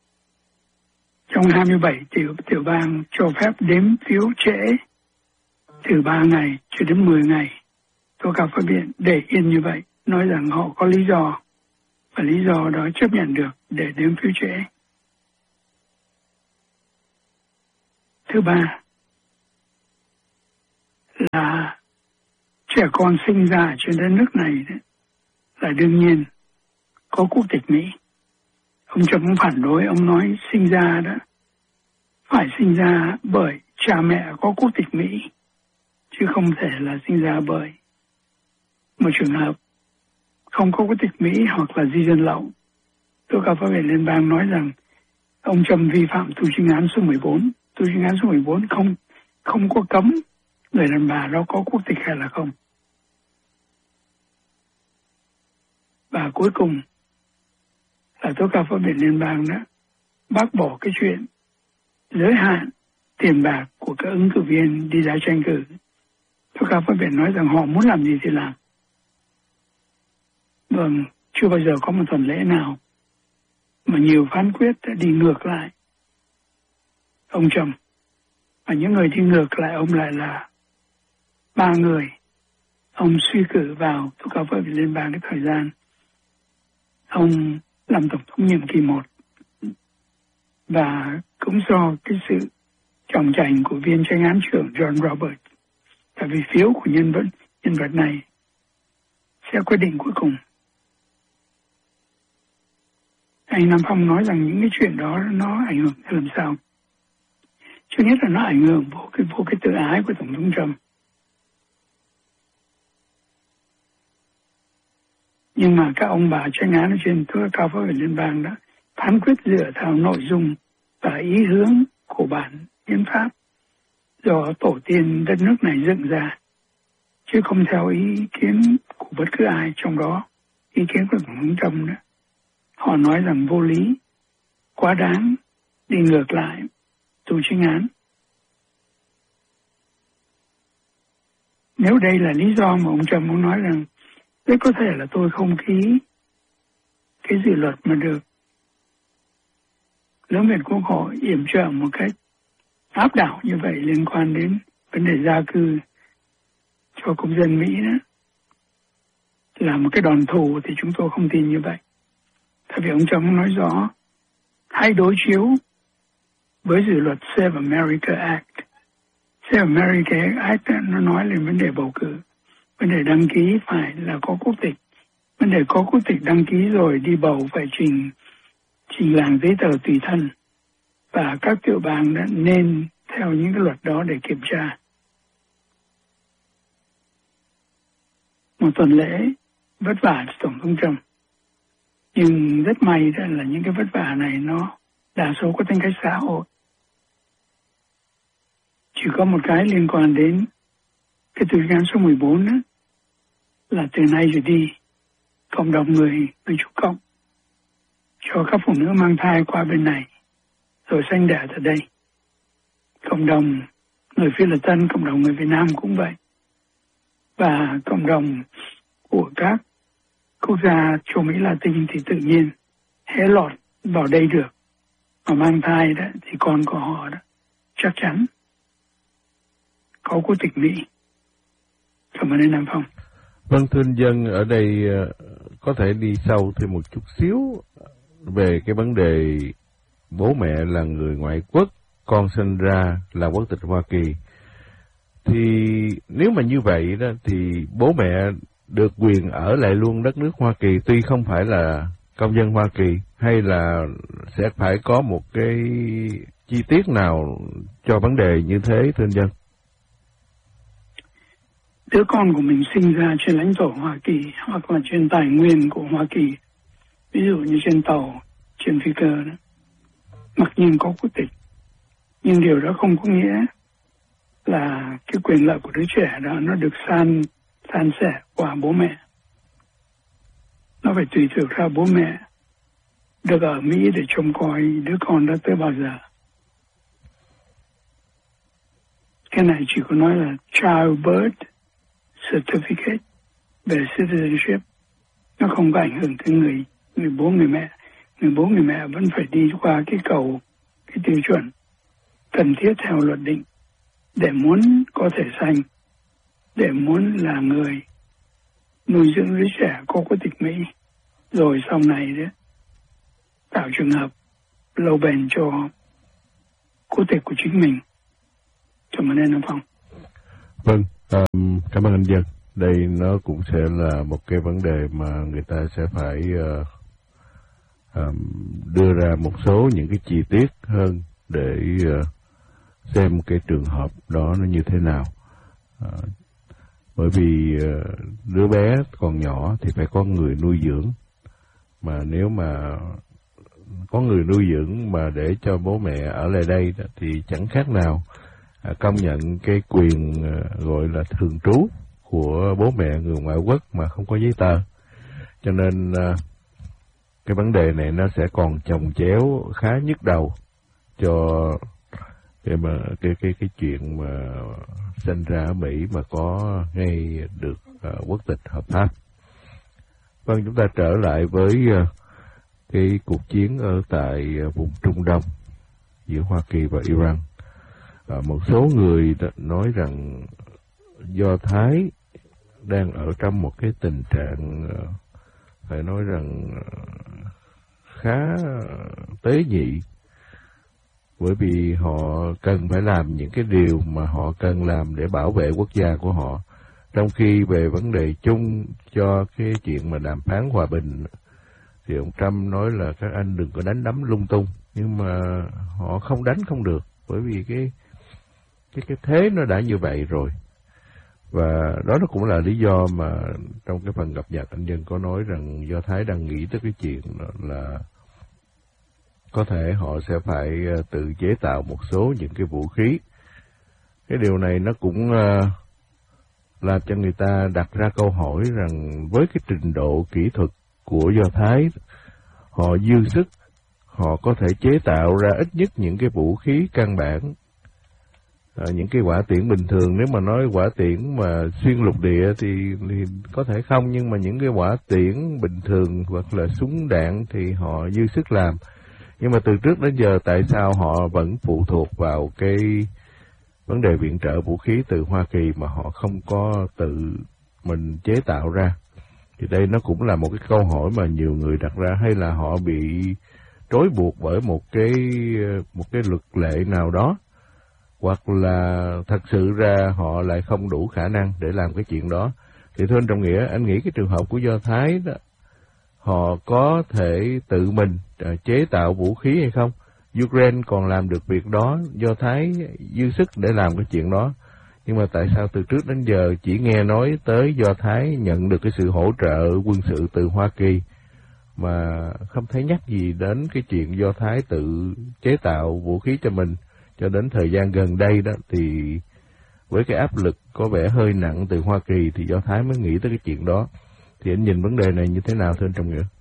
[SPEAKER 3] trong 27 tiểu bang cho phép đếm phiếu trễ từ 3 ngày cho đến 10 ngày. Tố cáo pháp viện để yên như vậy, nói rằng họ có lý do, và lý do đó chấp nhận được để đếm phiếu trễ. Thứ ba là trẻ con sinh ra trên đất nước này là đương nhiên có quốc tịch Mỹ. Ông Trump cũng phản đối, ông nói sinh ra đó phải sinh ra bởi cha mẹ có quốc tịch Mỹ, chứ không thể là sinh ra bởi một trường hợp không có quốc tịch Mỹ hoặc là di dân lậu. Tố cáo pháp viện liên bang nói rằng ông Trump vi phạm tù chính án số 14. Tù chính án số 14 không có cấm người đàn bà đó có quốc tịch hay là không. Và cuối cùng là tố cáo pháp viện liên bang đó bác bỏ cái chuyện giới hạn tiền bạc của các ứng cử viên đi ra tranh cử. Tố cáo pháp viện nói rằng họ muốn làm gì thì làm. Vâng, chưa bao giờ có một tuần lễ nào mà nhiều phán quyết đã đi ngược lại ông Trump. Và những người đi ngược lại ông lại là 3 người ông suy cử vào tố cáo pháp viện liên bang cái thời gian ông làm tổng thống nhiệm kỳ 1. Và cũng do cái sự trọng trành của viên tranh án trưởng John Roberts, tại vì phiếu của nhân vật này sẽ quyết định cuối cùng. Anh Nam Phong nói rằng những cái chuyện đó nó ảnh hưởng làm sao? Trước nhất là nó ảnh hưởng vô cái tự ái của Tổng thống Trump. Nhưng mà các ông bà tranh án ở trên tố cáo pháp viện liên bang đó phán quyết dựa theo nội dung và ý hướng của bản hiến pháp do tổ tiên đất nước này dựng ra, chứ không theo ý kiến của bất cứ ai, trong đó ý kiến của Tổng thống Trump nữa. Họ nói rằng vô lý, quá đáng, đi ngược lại tù chính án. Nếu đây là lý do mà ông Trump muốn nói rằng rất có thể là tôi không ký cái dự luật mà được Lưỡng viện Quốc hội yểm trợ một cách áp đảo như vậy liên quan đến vấn đề gia cư cho công dân Mỹ đó, là một cái đòn thù, thì chúng tôi không tin như vậy. Tại vì ông Trump nói rõ hãy đối chiếu với dự luật Save America Act. Save America Act nó nói lên vấn đề bầu cử, vấn đề đăng ký phải là có quốc tịch, vấn đề có quốc tịch đăng ký rồi đi bầu phải trình làng giấy tờ tùy thân, và các tiểu bang đã nên theo những cái luật đó để kiểm tra. Một tuần lễ vất vả cho Tổng thống Trump, nhưng rất may đó là những cái vất vả này nó đa số có tính cách xã hội. Chỉ có một cái liên quan đến cái tù chính án số 14 đó, là từ nay trở đi cộng đồng người Trung Cộng cho các phụ nữ mang thai qua bên này rồi sanh đẻ tại đây. Cộng đồng người Phi Latin, cộng đồng người Việt Nam cũng vậy, và cộng đồng của các quốc gia châu Mỹ Latin thì tự nhiên hễ lọt vào đây được mà mang thai đó thì con của họ đó chắc chắn có quốc tịch Mỹ. Cảm ơn anh Nam Phong.
[SPEAKER 2] Vâng, thưa anh Dân, ở đây có thể đi sâu thêm một chút xíu về cái vấn đề bố mẹ là người ngoại quốc, con sinh ra là quốc tịch Hoa Kỳ. Thì nếu mà như vậy đó thì bố mẹ được quyền ở lại luôn đất nước Hoa Kỳ tuy không phải là công dân Hoa Kỳ, hay là sẽ phải có một cái chi tiết nào cho vấn đề như thế, thưa anh Dân?
[SPEAKER 3] Đứa con của mình sinh ra trên lãnh thổ Hoa Kỳ hoặc là trên tài nguyên của Hoa Kỳ, ví dụ như trên tàu, trên phi cơ đó, mặc nhiên có quốc tịch, nhưng điều đó không có nghĩa là cái quyền lợi của đứa trẻ đó nó được san sẻ qua bố mẹ. Nó phải tùy thuộc ra bố mẹ được ở Mỹ để trông coi đứa con đó tới bao giờ. Cái này chỉ có nói là childbirth certificate về citizenship, nó không có ảnh hưởng tới người bố người mẹ. Người bố người mẹ vẫn phải đi qua cái tiêu chuẩn cần thiết theo luật định để muốn có thể sanh, để muốn là người nuôi dưỡng đứa trẻ có quốc tịch Mỹ, rồi sau này đó tạo trường hợp lâu bền cho quốc tịch của chính mình. Cảm ơn anh Phong.
[SPEAKER 2] Vâng, cảm ơn anh Dân. Đây nó cũng sẽ là một cái vấn đề mà người ta sẽ phải đưa ra một số những cái chi tiết hơn để xem cái trường hợp đó nó như thế nào. Bởi vì đứa bé còn nhỏ thì phải có người nuôi dưỡng, mà nếu mà có người nuôi dưỡng mà để cho bố mẹ ở lại đây thì chẳng khác nào công nhận cái quyền gọi là thường trú của bố mẹ người ngoại quốc mà không có giấy tờ. Cho nên cái vấn đề này nó sẽ còn chồng chéo khá nhức đầu cho cái chuyện mà sinh ra ở Mỹ mà có ngay được quốc tịch hợp pháp. Vâng, chúng ta trở lại với cái cuộc chiến ở tại vùng Trung Đông giữa Hoa Kỳ và Iran. Một số người nói rằng Do Thái đang ở trong một cái tình trạng phải nói rằng khá tế nhị, bởi vì họ cần phải làm những cái điều mà họ cần làm để bảo vệ quốc gia của họ. Trong khi về vấn đề chung cho cái chuyện mà đàm phán hòa bình thì ông Trump nói là các anh đừng có đánh đấm lung tung, nhưng mà họ không đánh không được, bởi vì cái thế nó đã như vậy rồi. Và đó nó cũng là lý do mà trong cái phần gặp nhật anh Dân có nói rằng Do Thái đang nghĩ tới cái chuyện là có thể họ sẽ phải tự chế tạo một số những cái vũ khí. Cái điều này nó cũng làm cho người ta đặt ra câu hỏi rằng với cái trình độ kỹ thuật của Do Thái, họ dư sức, họ có thể chế tạo ra ít nhất những cái vũ khí căn bản. Những cái hỏa tiễn bình thường, nếu mà nói hỏa tiễn mà xuyên lục địa thì có thể không, nhưng mà những cái hỏa tiễn bình thường hoặc là súng đạn thì họ dư sức làm. Nhưng mà từ trước đến giờ tại sao họ vẫn phụ thuộc vào cái vấn đề viện trợ vũ khí từ Hoa Kỳ mà họ không có tự mình chế tạo ra? Thì đây nó cũng là một cái câu hỏi mà nhiều người đặt ra, hay là họ bị trói buộc bởi một cái luật lệ nào đó, hoặc là thật sự ra họ lại không đủ khả năng để làm cái chuyện đó. Thì thưa anh Trọng Nghĩa, anh nghĩ cái trường hợp của Do Thái đó, họ có thể tự mình chế tạo vũ khí hay không? Ukraine còn làm được việc đó, Do Thái dư sức để làm cái chuyện đó. Nhưng mà tại sao từ trước đến giờ chỉ nghe nói tới Do Thái nhận được cái sự hỗ trợ quân sự từ Hoa Kỳ, mà không thấy nhắc gì đến cái chuyện Do Thái tự chế tạo vũ khí cho mình? Cho đến thời gian gần đây đó thì với cái áp lực có vẻ hơi nặng từ Hoa Kỳ thì Do Thái mới nghĩ tới cái chuyện đó. Thì anh nhìn vấn đề này như thế nào thưa anh Trọng Nghĩa?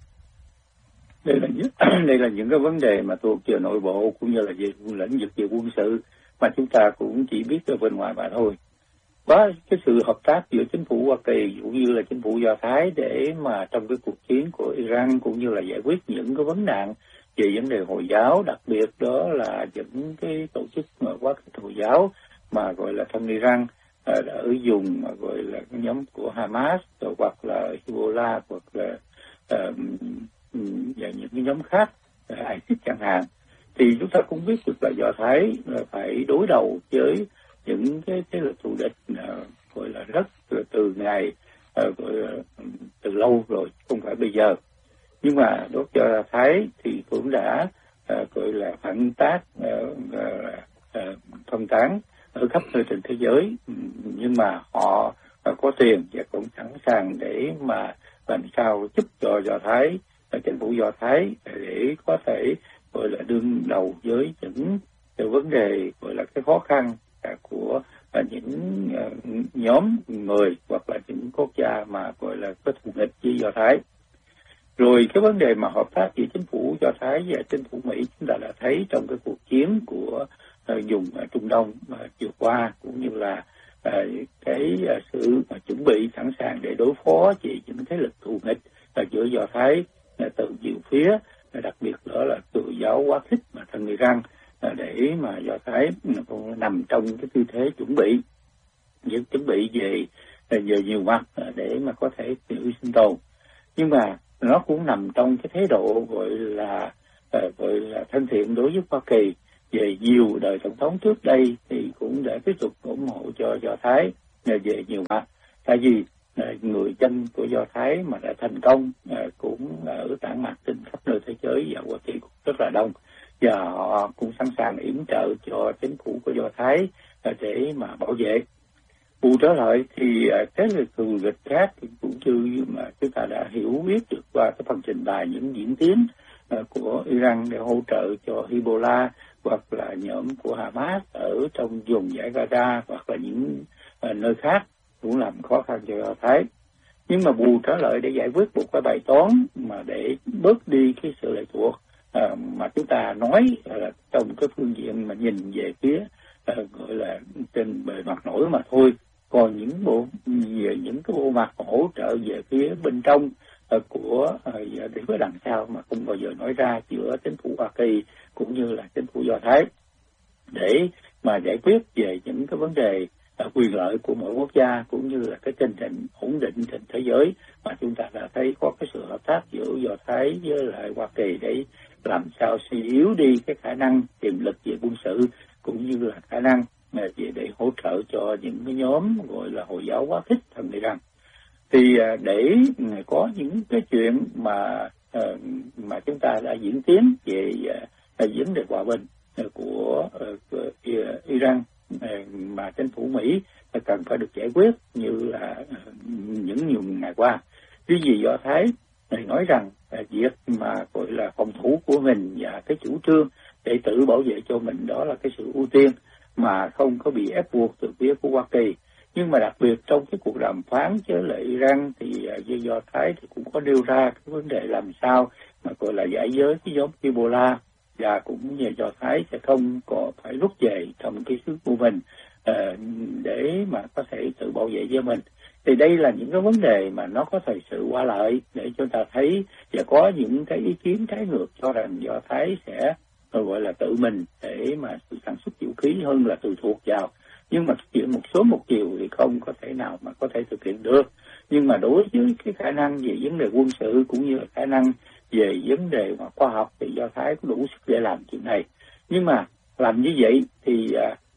[SPEAKER 1] Đây là những cái vấn đề mà thuộc về nội bộ cũng như là về lĩnh vực về quân sự mà chúng ta cũng chỉ biết ở bên ngoài mà thôi. Có cái sự hợp tác giữa chính phủ Hoa Kỳ cũng như là chính phủ Do Thái để mà trong cái cuộc chiến của Iran cũng như là giải quyết những cái vấn nạn về vấn đề Hồi giáo, đặc biệt đó là những cái tổ chức mà quá khích Hồi giáo mà gọi là thân Iran đã dùng mà gọi là cái nhóm của Hamas rồi hoặc là Hezbollah hoặc là và những cái nhóm khác, ISIS chẳng hạn. Thì chúng ta cũng biết được là Do Thái là phải đối đầu với những cái thế lực thù địch gọi là rất từ ngày gọi là từ lâu rồi, không phải bây giờ. Nhưng mà đối với Do Thái thì cũng đã gọi là phản tác phân tán ở khắp nơi trên thế giới, nhưng mà họ có tiền và cũng sẵn sàng để mà làm sao giúp cho Do Thái, chính phủ Do Thái để có thể gọi là đương đầu với những vấn đề gọi là cái khó khăn của những nhóm người hoặc là những quốc gia mà gọi là có thù nghịch với Do Thái. Rồi cái vấn đề mà hợp tác giữa chính phủ Do Thái và chính phủ Mỹ chúng ta đã thấy trong cái cuộc chiến của vùng Trung Đông vừa qua, cũng như là cái sự mà chuẩn bị sẵn sàng để đối phó với những thế lực thù nghịch giữa Do Thái từ nhiều phía, đặc biệt đó là từ giáo quá khích mà thân Iran. để mà Do Thái nằm trong cái tư thế chuẩn bị về nhiều mặt để mà có thể sinh tồn. Nhưng mà nó cũng nằm trong cái thái độ gọi là thân thiện đối với Hoa Kỳ. Về nhiều đời tổng thống trước đây thì cũng để tiếp tục ủng hộ cho Do Thái về nhiều mặt. Tại vì người dân của Do Thái mà đã thành công cũng ở tản mạc trên khắp nơi thế giới và Hoa Kỳ cũng rất là đông, và họ cũng sẵn sàng yểm trợ cho chính phủ của Do Thái để mà bảo vệ. Bù trở lại thì thế lực thù địch khác thì cũng như mà chúng ta đã hiểu biết được qua cái phần trình bày những diễn tiến của Iran để hỗ trợ cho Hezbollah hoặc là nhóm của Hamas ở trong vùng giải Gaza hoặc là những nơi khác cũng làm khó khăn cho Do Thái. Nhưng mà bù trở lại để giải quyết một cái bài toán mà để bớt đi cái sự lệ thuộc mà chúng ta nói là trong cái phương diện mà nhìn về phía gọi là trên bề mặt nổi mà thôi. Còn những cái bộ mặt hỗ trợ về phía bên trong của để với đằng sau mà không bao giờ nói ra giữa chính phủ Hoa Kỳ cũng như là chính phủ Do Thái để mà giải quyết về những cái vấn đề quyền lợi của mỗi quốc gia cũng như là cái tình hình ổn định trên thế giới, mà chúng ta đã thấy có cái sự hợp tác giữa Do Thái với lại Hoa Kỳ để làm sao suy yếu đi cái khả năng tiềm lực về quân sự cũng như là khả năng để hỗ trợ cho những cái nhóm gọi là Hồi giáo quá khích thân Iran. Thì để có những cái chuyện mà chúng ta đã diễn tiến về vấn đề hòa bình của Iran mà chính phủ Mỹ cần phải được giải quyết như là những nhiều ngày qua. Vì Do Thái nói rằng việc mà gọi là phòng thủ của mình và cái chủ trương để tự bảo vệ cho mình đó là cái sự ưu tiên mà không có bị ép buộc từ phía của Hoa Kỳ. Nhưng mà đặc biệt trong cái cuộc đàm phán với lại Iran thì Do Thái thì cũng có nêu ra cái vấn đề làm sao mà gọi là giải giới cái nhóm Hezbollah, và cũng như Do Thái sẽ không có phải rút về trong cái xứ của mình để mà có thể tự bảo vệ cho mình. Thì đây là những cái vấn đề mà nó có thời sự qua lại để chúng ta thấy, và có những cái ý kiến trái ngược cho rằng Do Thái sẽ gọi là tự mình để mà sản xuất vũ khí hơn là tùy thuộc vào. Nhưng mà chuyện một chiều thì không có thể nào mà có thể thực hiện được. Nhưng mà đối với cái khả năng về vấn đề quân sự cũng như là khả năng về vấn đề mà khoa học thì Do Thái có đủ sức để làm chuyện này. Nhưng mà làm như vậy thì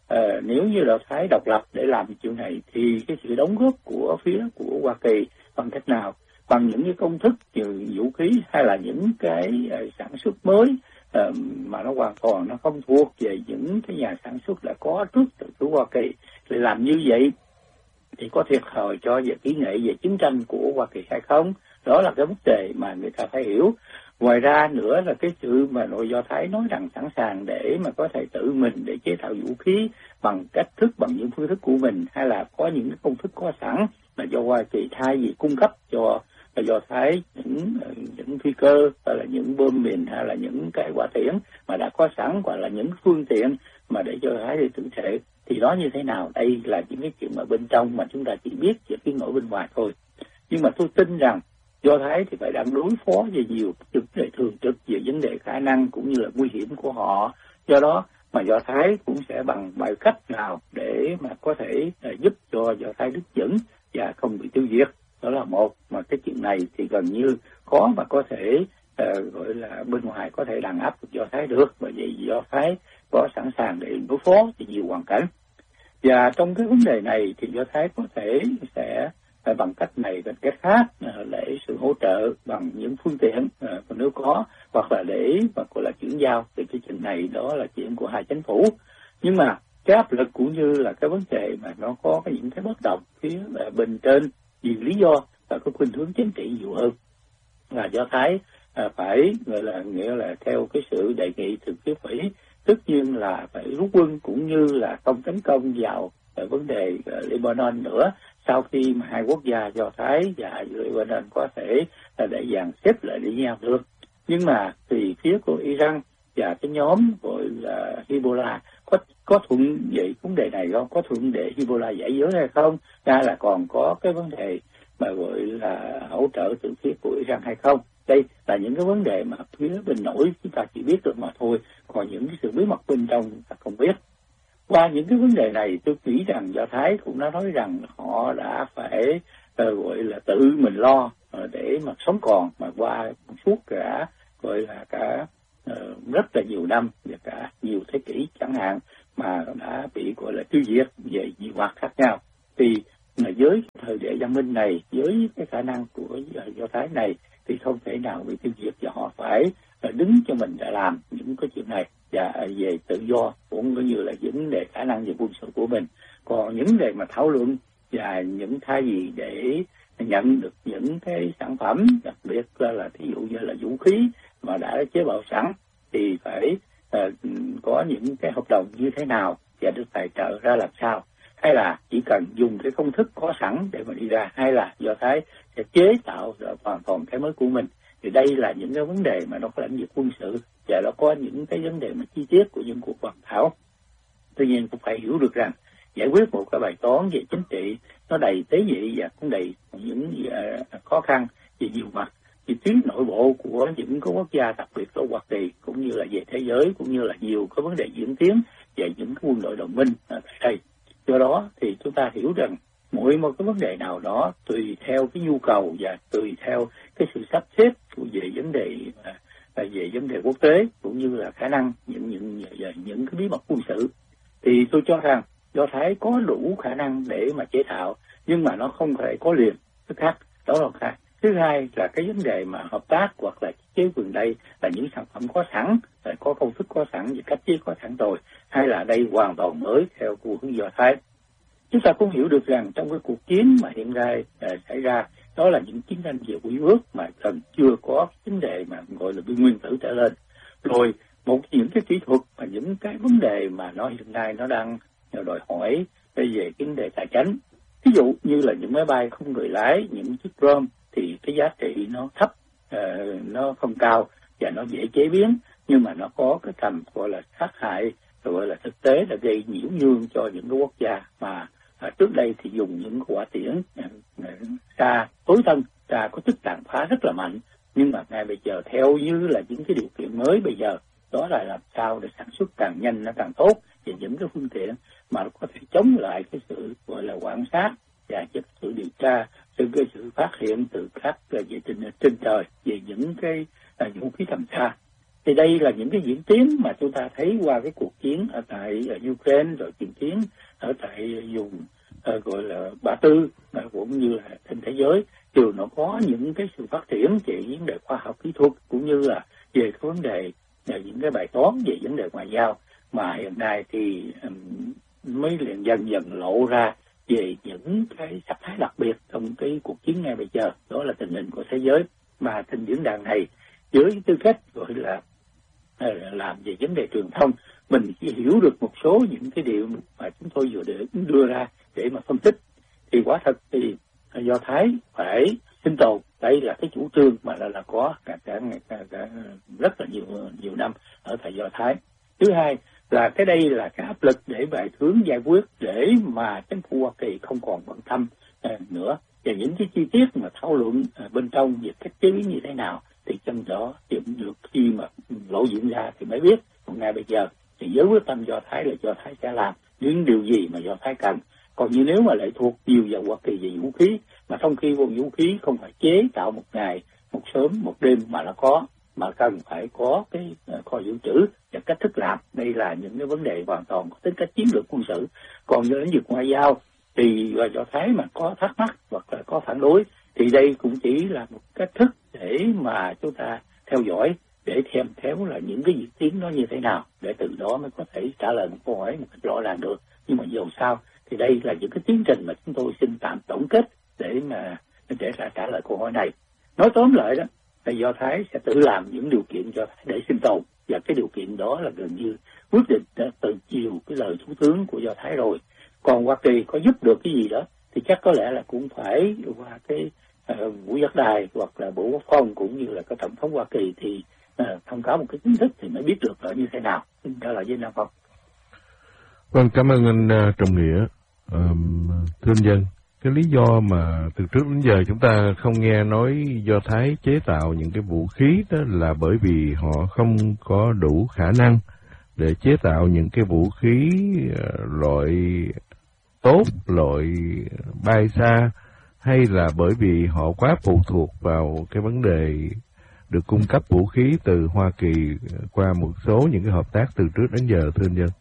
[SPEAKER 1] nếu như Do Thái độc lập để làm chuyện này thì cái sự đóng góp của phía của Hoa Kỳ bằng cách nào? Bằng những cái công thức như vũ khí hay là những cái sản xuất mới mà nó hoàn toàn nó không thuộc về những cái nhà sản xuất đã có trước từ phía Hoa Kỳ. Thì làm như vậy thì có thiệt thòi cho về kỹ nghệ về chiến tranh của Hoa Kỳ hay không? Đó là cái vấn đề mà người ta phải hiểu. Ngoài ra nữa là cái sự mà nội Do Thái nói rằng sẵn sàng để mà có thể tự mình để chế tạo vũ khí bằng cách thức, bằng những phương thức của mình, hay là có những cái công thức có sẵn mà do Hoa Kỳ thay vì cung cấp cho Do Thái những phi cơ hay là những bom mìn hay là những cái hỏa tiễn mà đã có sẵn, hoặc là những phương tiện mà để Do Thái đi tự thể, thì đó như thế nào? Đây là những cái chuyện mà bên trong mà chúng ta chỉ biết về tiếng nổi bên ngoài thôi. Nhưng mà tôi tin rằng Do Thái thì phải đang đối phó về nhiều vấn đề thường trực về vấn đề khả năng cũng như là nguy hiểm của họ. Do đó mà Do Thái cũng sẽ bằng mọi cách nào để mà có thể giúp cho Do Thái đứng vững và không bị tiêu diệt. Đó là một, mà cái chuyện này thì gần như khó mà có thể gọi là bên ngoài có thể đàn áp được Do Thái được, bởi vì Do Thái có sẵn sàng để đối phó thì nhiều hoàn cảnh. Và trong cái vấn đề này thì Do Thái có thể sẽ bằng cách này bằng cách khác để sự hỗ trợ bằng những phương tiện nếu có, hoặc là để mà gọi là chuyển giao. Thì cái chuyện này đó là chuyện của hai chính phủ. Nhưng mà cái áp lực cũng như là cái vấn đề mà nó có những cái bất đồng phía bên trên vì lý do và có khuynh hướng chính trị nhiều hơn, là Do Thái phải nghĩa là theo cái sự đề nghị từ phía Mỹ, tất nhiên là phải rút quân cũng như là không tấn công vào vấn đề Lebanon nữa, sau khi mà hai quốc gia Do Thái và Lebanon có thể để dàn xếp lại với nhau được. Nhưng mà thì phía của Iran và cái nhóm gọi là Hezbollah có thuận vậy vấn đề này không? Có thuận để Hezbollah giải giới hay không? Hay là còn có cái vấn đề mà gọi là hỗ trợ từ phía của Iran hay không? Đây là những cái vấn đề mà phía bên nổi chúng ta chỉ biết được mà thôi, còn những cái sự bí mật bên trong ta không biết. Qua những cái vấn đề này tôi nghĩ rằng Do Thái cũng đã nói rằng họ đã phải gọi là tự mình lo để mà sống còn, mà qua suốt cả gọi là cả rất là nhiều năm và cả nhiều thế kỷ chẳng hạn, mà đã bị gọi là tiêu diệt về nhiều mặt khác nhau. Thì với thời đại văn minh này, với cái khả năng của Do Thái này thì không thể nào bị tiêu diệt, và họ phải đứng cho mình để làm những cái chuyện này, và về tự do cũng như là vấn đề khả năng về quân sự của mình. Còn những đề mà thảo luận và những thay vì để nhận được những cái sản phẩm, đặc biệt là thí dụ như là vũ khí mà đã chế tạo sẵn, thì phải có những cái hợp đồng như thế nào và được tài trợ ra làm sao, hay là chỉ cần dùng cái công thức có sẵn để mà đi ra, hay là Do Thái sẽ chế tạo hoàn toàn cái mới của mình. Thì đây là những cái vấn đề mà nó có lãnh vực quân sự, và nó có những cái vấn đề mà chi tiết của những cuộc bàn thảo. Tuy nhiên cũng phải hiểu được rằng giải quyết một cái bài toán về chính trị nó đầy tế nhị và cũng đầy những khó khăn về nhiều mặt. Thì tuyến nội bộ của những cái quốc gia, đặc biệt là Hoa Kỳ, cũng như là về thế giới, cũng như là nhiều cái vấn đề diễn tiến về những cái quân đội đồng minh tại đây. Do đó thì chúng ta hiểu rằng mỗi một cái vấn đề nào đó tùy theo cái nhu cầu và tùy theo cái sự sắp xếp về vấn đề quốc tế, cũng như là khả năng những cái bí mật quân sự, thì tôi cho rằng Do Thái có đủ khả năng để mà chế tạo, nhưng mà nó không thể có liền tức khắc. Đó là cái thứ hai, là cái vấn đề mà hợp tác hoặc là chế quyền đây là những sản phẩm có sẵn, có công thức có sẵn và cách chế có sẵn rồi, hay là đây hoàn toàn mới theo của hướng Do Thái. Chúng ta cũng hiểu được rằng trong cái cuộc chiến mà hiện nay xảy ra, đó là những chiến tranh về quy ước mà cần chưa có vấn đề mà gọi là nguyên tử trở lên. Rồi những cái kỹ thuật và những cái vấn đề mà nó hiện nay nó đang đòi hỏi về vấn đề tài chính. Ví dụ như là những máy bay không người lái, những chiếc drone, thì cái giá trị nó thấp, nó không cao và nó dễ chế biến, nhưng mà nó có cái tầm gọi là sát hại, gọi là thực tế là gây nhiễu nhương cho những cái quốc gia mà trước đây thì dùng những quả tiễn xa tối thân, xa có sức tàn phá rất là mạnh. Nhưng mà ngay bây giờ theo như là những cái điều kiện mới bây giờ, đó là làm sao để sản xuất càng nhanh nó càng tốt, và những cái phương tiện mà nó có thể chống lại cái sự gọi là quan sát và sự điều tra, cái sự phát hiện từ các về trên trời về những cái vũ khí tầm xa. Thì đây là những cái diễn tiến mà chúng ta thấy qua cái cuộc chiến ở tại Ukraine, rồi diễn tiến ở tại vùng gọi là Ba Tư, cũng như là trên thế giới, đều nó có những cái sự phát triển về vấn đề khoa học kỹ thuật, cũng như là về cái vấn đề những cái bài toán về vấn đề ngoại giao mà hiện nay thì mới liền dần dần lộ ra về những cái sắc thái đặc biệt trong cái cuộc chiến ngay bây giờ. Đó là tình hình của thế giới, mà trên diễn đàn này với tư cách gọi là làm về vấn đề truyền thông, mình chỉ hiểu được một số những cái điều mà chúng tôi vừa đưa ra để mà phân tích. Thì quả thật thì Do Thái phải sinh tồn, đây là cái chủ trương mà là có cả rất là nhiều năm ở tại Do Thái. Thứ hai là cái đây là cái áp lực để bài hướng giải quyết, để mà chính phủ Hoa Kỳ không còn bận tâm nữa, và những cái chi tiết mà thảo luận bên trong về cách chế biến như thế nào thì trong đó điểm được khi mà lộ diện ra thì mới biết. Còn ngay bây giờ thì với quyết tâm Do Thái là Do Thái sẽ làm những điều gì mà Do Thái cần. Còn như nếu mà lệ thuộc nhiều vào Hoa Kỳ về vũ khí, mà trong khi vũ khí không phải chế tạo một ngày, một sớm, một đêm mà nó có, mà cần phải có cái kho dự trữ và cách thức làm. Đây là những cái vấn đề hoàn toàn có tính cách chiến lược quân sự. Còn như lĩnh vực ngoại giao thì Do Thái mà có thắc mắc hoặc là có phản đối, thì đây cũng chỉ là một cách thức để mà chúng ta theo dõi, để xem theo là những cái diễn tiến nó như thế nào, để từ đó mới có thể trả lời một câu hỏi một cách rõ ràng được. Nhưng mà dù sao thì đây là những cái tiến trình mà chúng tôi xin tạm tổng kết để trả lời câu hỏi này. Nói tóm lại đó là Do Thái sẽ tự làm những điều kiện cho Thái để sinh tồn, và cái điều kiện đó là gần như quyết định từ chiều cái lời thủ tướng của Do Thái rồi. Còn Hoa Kỳ có giúp được cái gì đó thì chắc có lẽ là cũng phải qua cái Vũ Giác Đài hoặc là Bộ Quốc phòng cũng như là cái Tổng thống Hoa Kỳ thì thông cáo một cái chính thức thì mới biết được là như thế nào. Xin trả lời với Nam Phong.
[SPEAKER 2] Vâng, cảm ơn anh Trọng Nghĩa. Thưa anh Dân, cái lý do mà từ trước đến giờ chúng ta không nghe nói Do Thái chế tạo những cái vũ khí đó là bởi vì họ không có đủ khả năng để chế tạo những cái vũ khí loại tốt, loại bay xa, hay là bởi vì họ quá phụ thuộc vào cái vấn đề được cung cấp vũ khí từ Hoa Kỳ qua một số những cái hợp tác từ trước đến giờ, thưa anh Dân?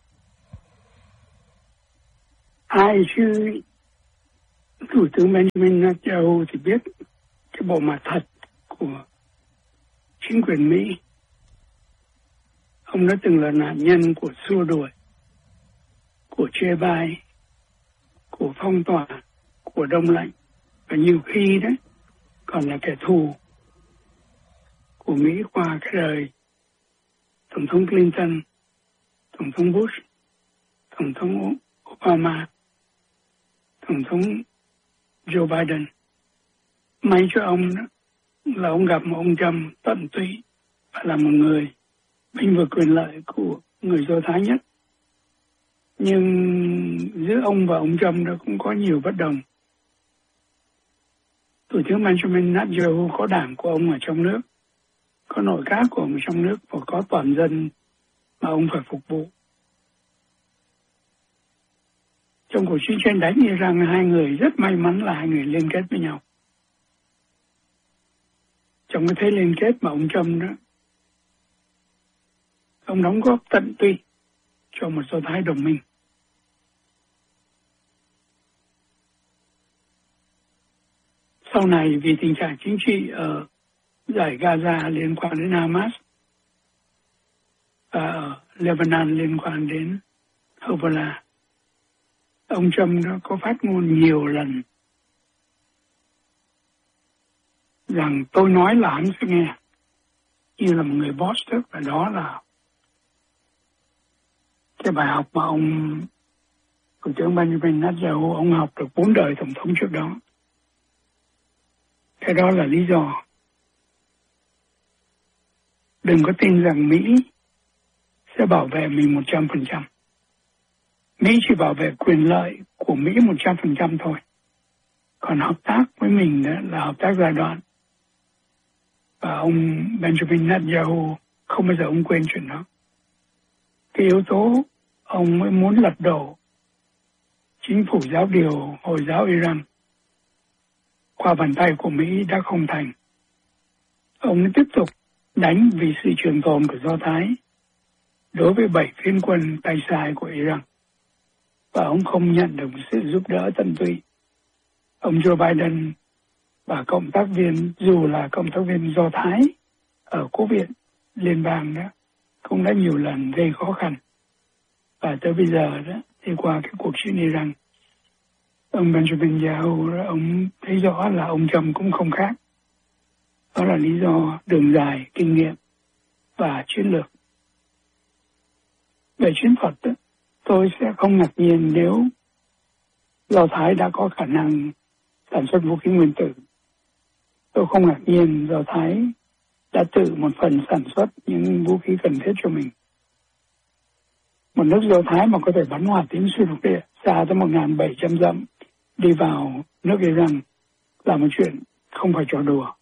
[SPEAKER 3] Ai chứ Thủ tướng Benjamin Netanyahu thì biết cái bộ mặt thật của chính quyền Mỹ. Ông đã từng là nạn nhân của xua đuổi, của chê bai, của phong tỏa, của đông lạnh, và nhiều khi đấy còn là kẻ thù của Mỹ qua cái đời Tổng thống Clinton, Tổng thống Bush, Tổng thống Obama, Tổng thống Joe Biden. May cho ông đó là ông gặp một ông Trump tận tụy và là một người bênh vực quyền lợi của người Do Thái nhất. Nhưng giữa ông và ông Trump đó cũng có nhiều bất đồng. Thủ tướng Benjamin Netanyahu có đảng của ông ở trong nước, có nội các của ông ở trong nước và có toàn dân mà ông phải phục vụ. Trong cuộc chiến tranh đánh Iran, hai người rất may mắn là hai người liên kết với nhau. Trong cái thế liên kết mà ông Trump đó, ông đóng góp tận tụy cho một Do Thái đồng minh. Sau này vì tình trạng chính trị ở giải Gaza liên quan đến Hamas và ở Lebanon liên quan đến Hezbollah, ông Trump đã có phát ngôn nhiều lần rằng tôi nói là hắn sẽ nghe, như là một người boss thức, và đó là cái bài học mà ông Thủ tướng Benjamin Netanyahu ông học được 4 đời tổng thống trước đó. Cái đó là lý do đừng có tin rằng Mỹ sẽ bảo vệ mình 100%. Mỹ chỉ bảo vệ quyền lợi của Mỹ 100% thôi. Còn hợp tác với mình đó là hợp tác giai đoạn. Và ông Benjamin Netanyahu không bao giờ ông quên chuyện đó. Cái yếu tố ông mới muốn lật đổ chính phủ giáo điều Hồi giáo Iran qua bàn tay của Mỹ đã không thành. Ông tiếp tục đánh vì sự trường tồn của Do Thái đối với 7 phiến quân tay sai của Iran. Và ông không nhận được sự giúp đỡ tận tụy. Ông Joe Biden và cộng tác viên, dù là cộng tác viên Do Thái ở Quốc viện Liên bang đó, cũng đã nhiều lần gây khó khăn. Và tới bây giờ đó, thì qua cái cuộc chiến Iran, ông Benjamin Netanyahu đó, ông thấy rõ là ông Trump cũng không khác. Đó là lý do đường dài, kinh nghiệm và chiến lược. Về chiến thuật đó, tôi sẽ không ngạc nhiên nếu Do Thái đã có khả năng sản xuất vũ khí nguyên tử. Tôi không ngạc nhiên Do Thái đã tự một phần sản xuất những vũ khí cần thiết cho mình. Một nước Do Thái mà có thể bắn hỏa tiễn xuyên lục địa xa tới 1.700 dặm đi vào nước Iran là một chuyện không phải trò đùa.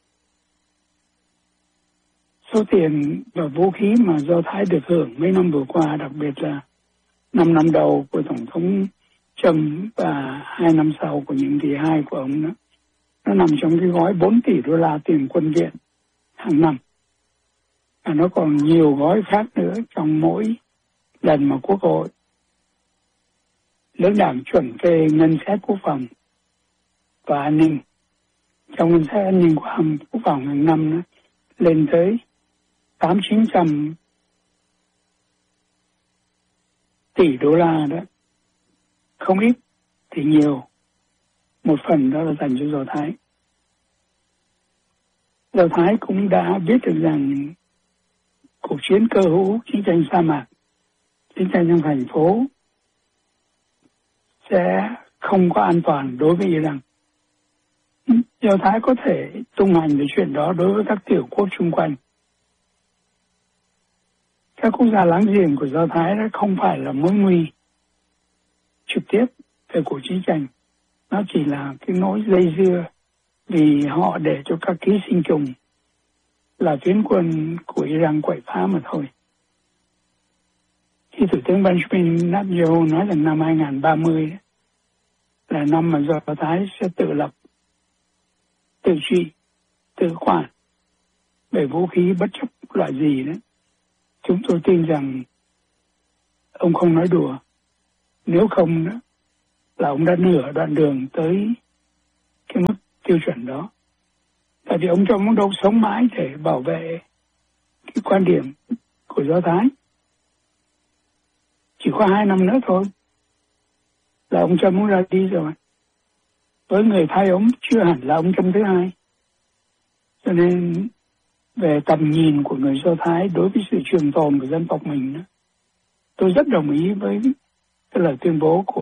[SPEAKER 3] Số tiền và vũ khí mà Do Thái được hưởng mấy năm vừa qua, đặc biệt là 5 năm đầu của Tổng thống Trump và 2 năm sau của nhiệm kỳ 2 của ông đó, nó nằm trong cái gói 4 tỷ đô la tiền quân viện hàng năm. Và nó còn nhiều gói khác nữa trong mỗi lần mà Quốc hội lãnh đạo chuẩn phê ngân sách quốc phòng và an ninh. Trong ngân sách an ninh quốc phòng hàng năm đó, lên tới 800-900 tỷ đô la đó. Không ít thì nhiều. Một phần đó là dành cho Do Thái. Do Thái cũng đã biết được rằng cuộc chiến cơ hữu, chiến tranh sa mạc, chiến tranh trong thành phố sẽ không có an toàn đối với Iran. Do Thái có thể tung hành về chuyện đó đối với các tiểu quốc xung quanh. Các quốc gia láng giềng của Do Thái đó không phải là mối nguy trực tiếp về cuộc chiến tranh, nó chỉ là cái nỗi dây dưa vì họ để cho các ký sinh trùng là phiến quân của Iran quậy phá mà thôi. Khi Thủ tướng Benjamin Netanyahu nói rằng năm 2030 là năm mà Do Thái sẽ tự lập, tự trị, tự quản về vũ khí bất chấp loại gì đó, chúng tôi tin rằng ông không nói đùa. Nếu không đó, là ông đã nửa đoạn đường tới cái mức tiêu chuẩn đó. Tại vì ông cho muốn đâu sống mãi để bảo vệ cái quan điểm của Do Thái. Chỉ có 2 năm nữa thôi là ông Trump muốn ra đi rồi. Với người thay ông chưa hẳn là ông Trump thứ hai. Cho nên về tầm nhìn của người Do Thái đối với sự trường tồn của dân tộc mình, tôi rất đồng ý với cái lời tuyên bố của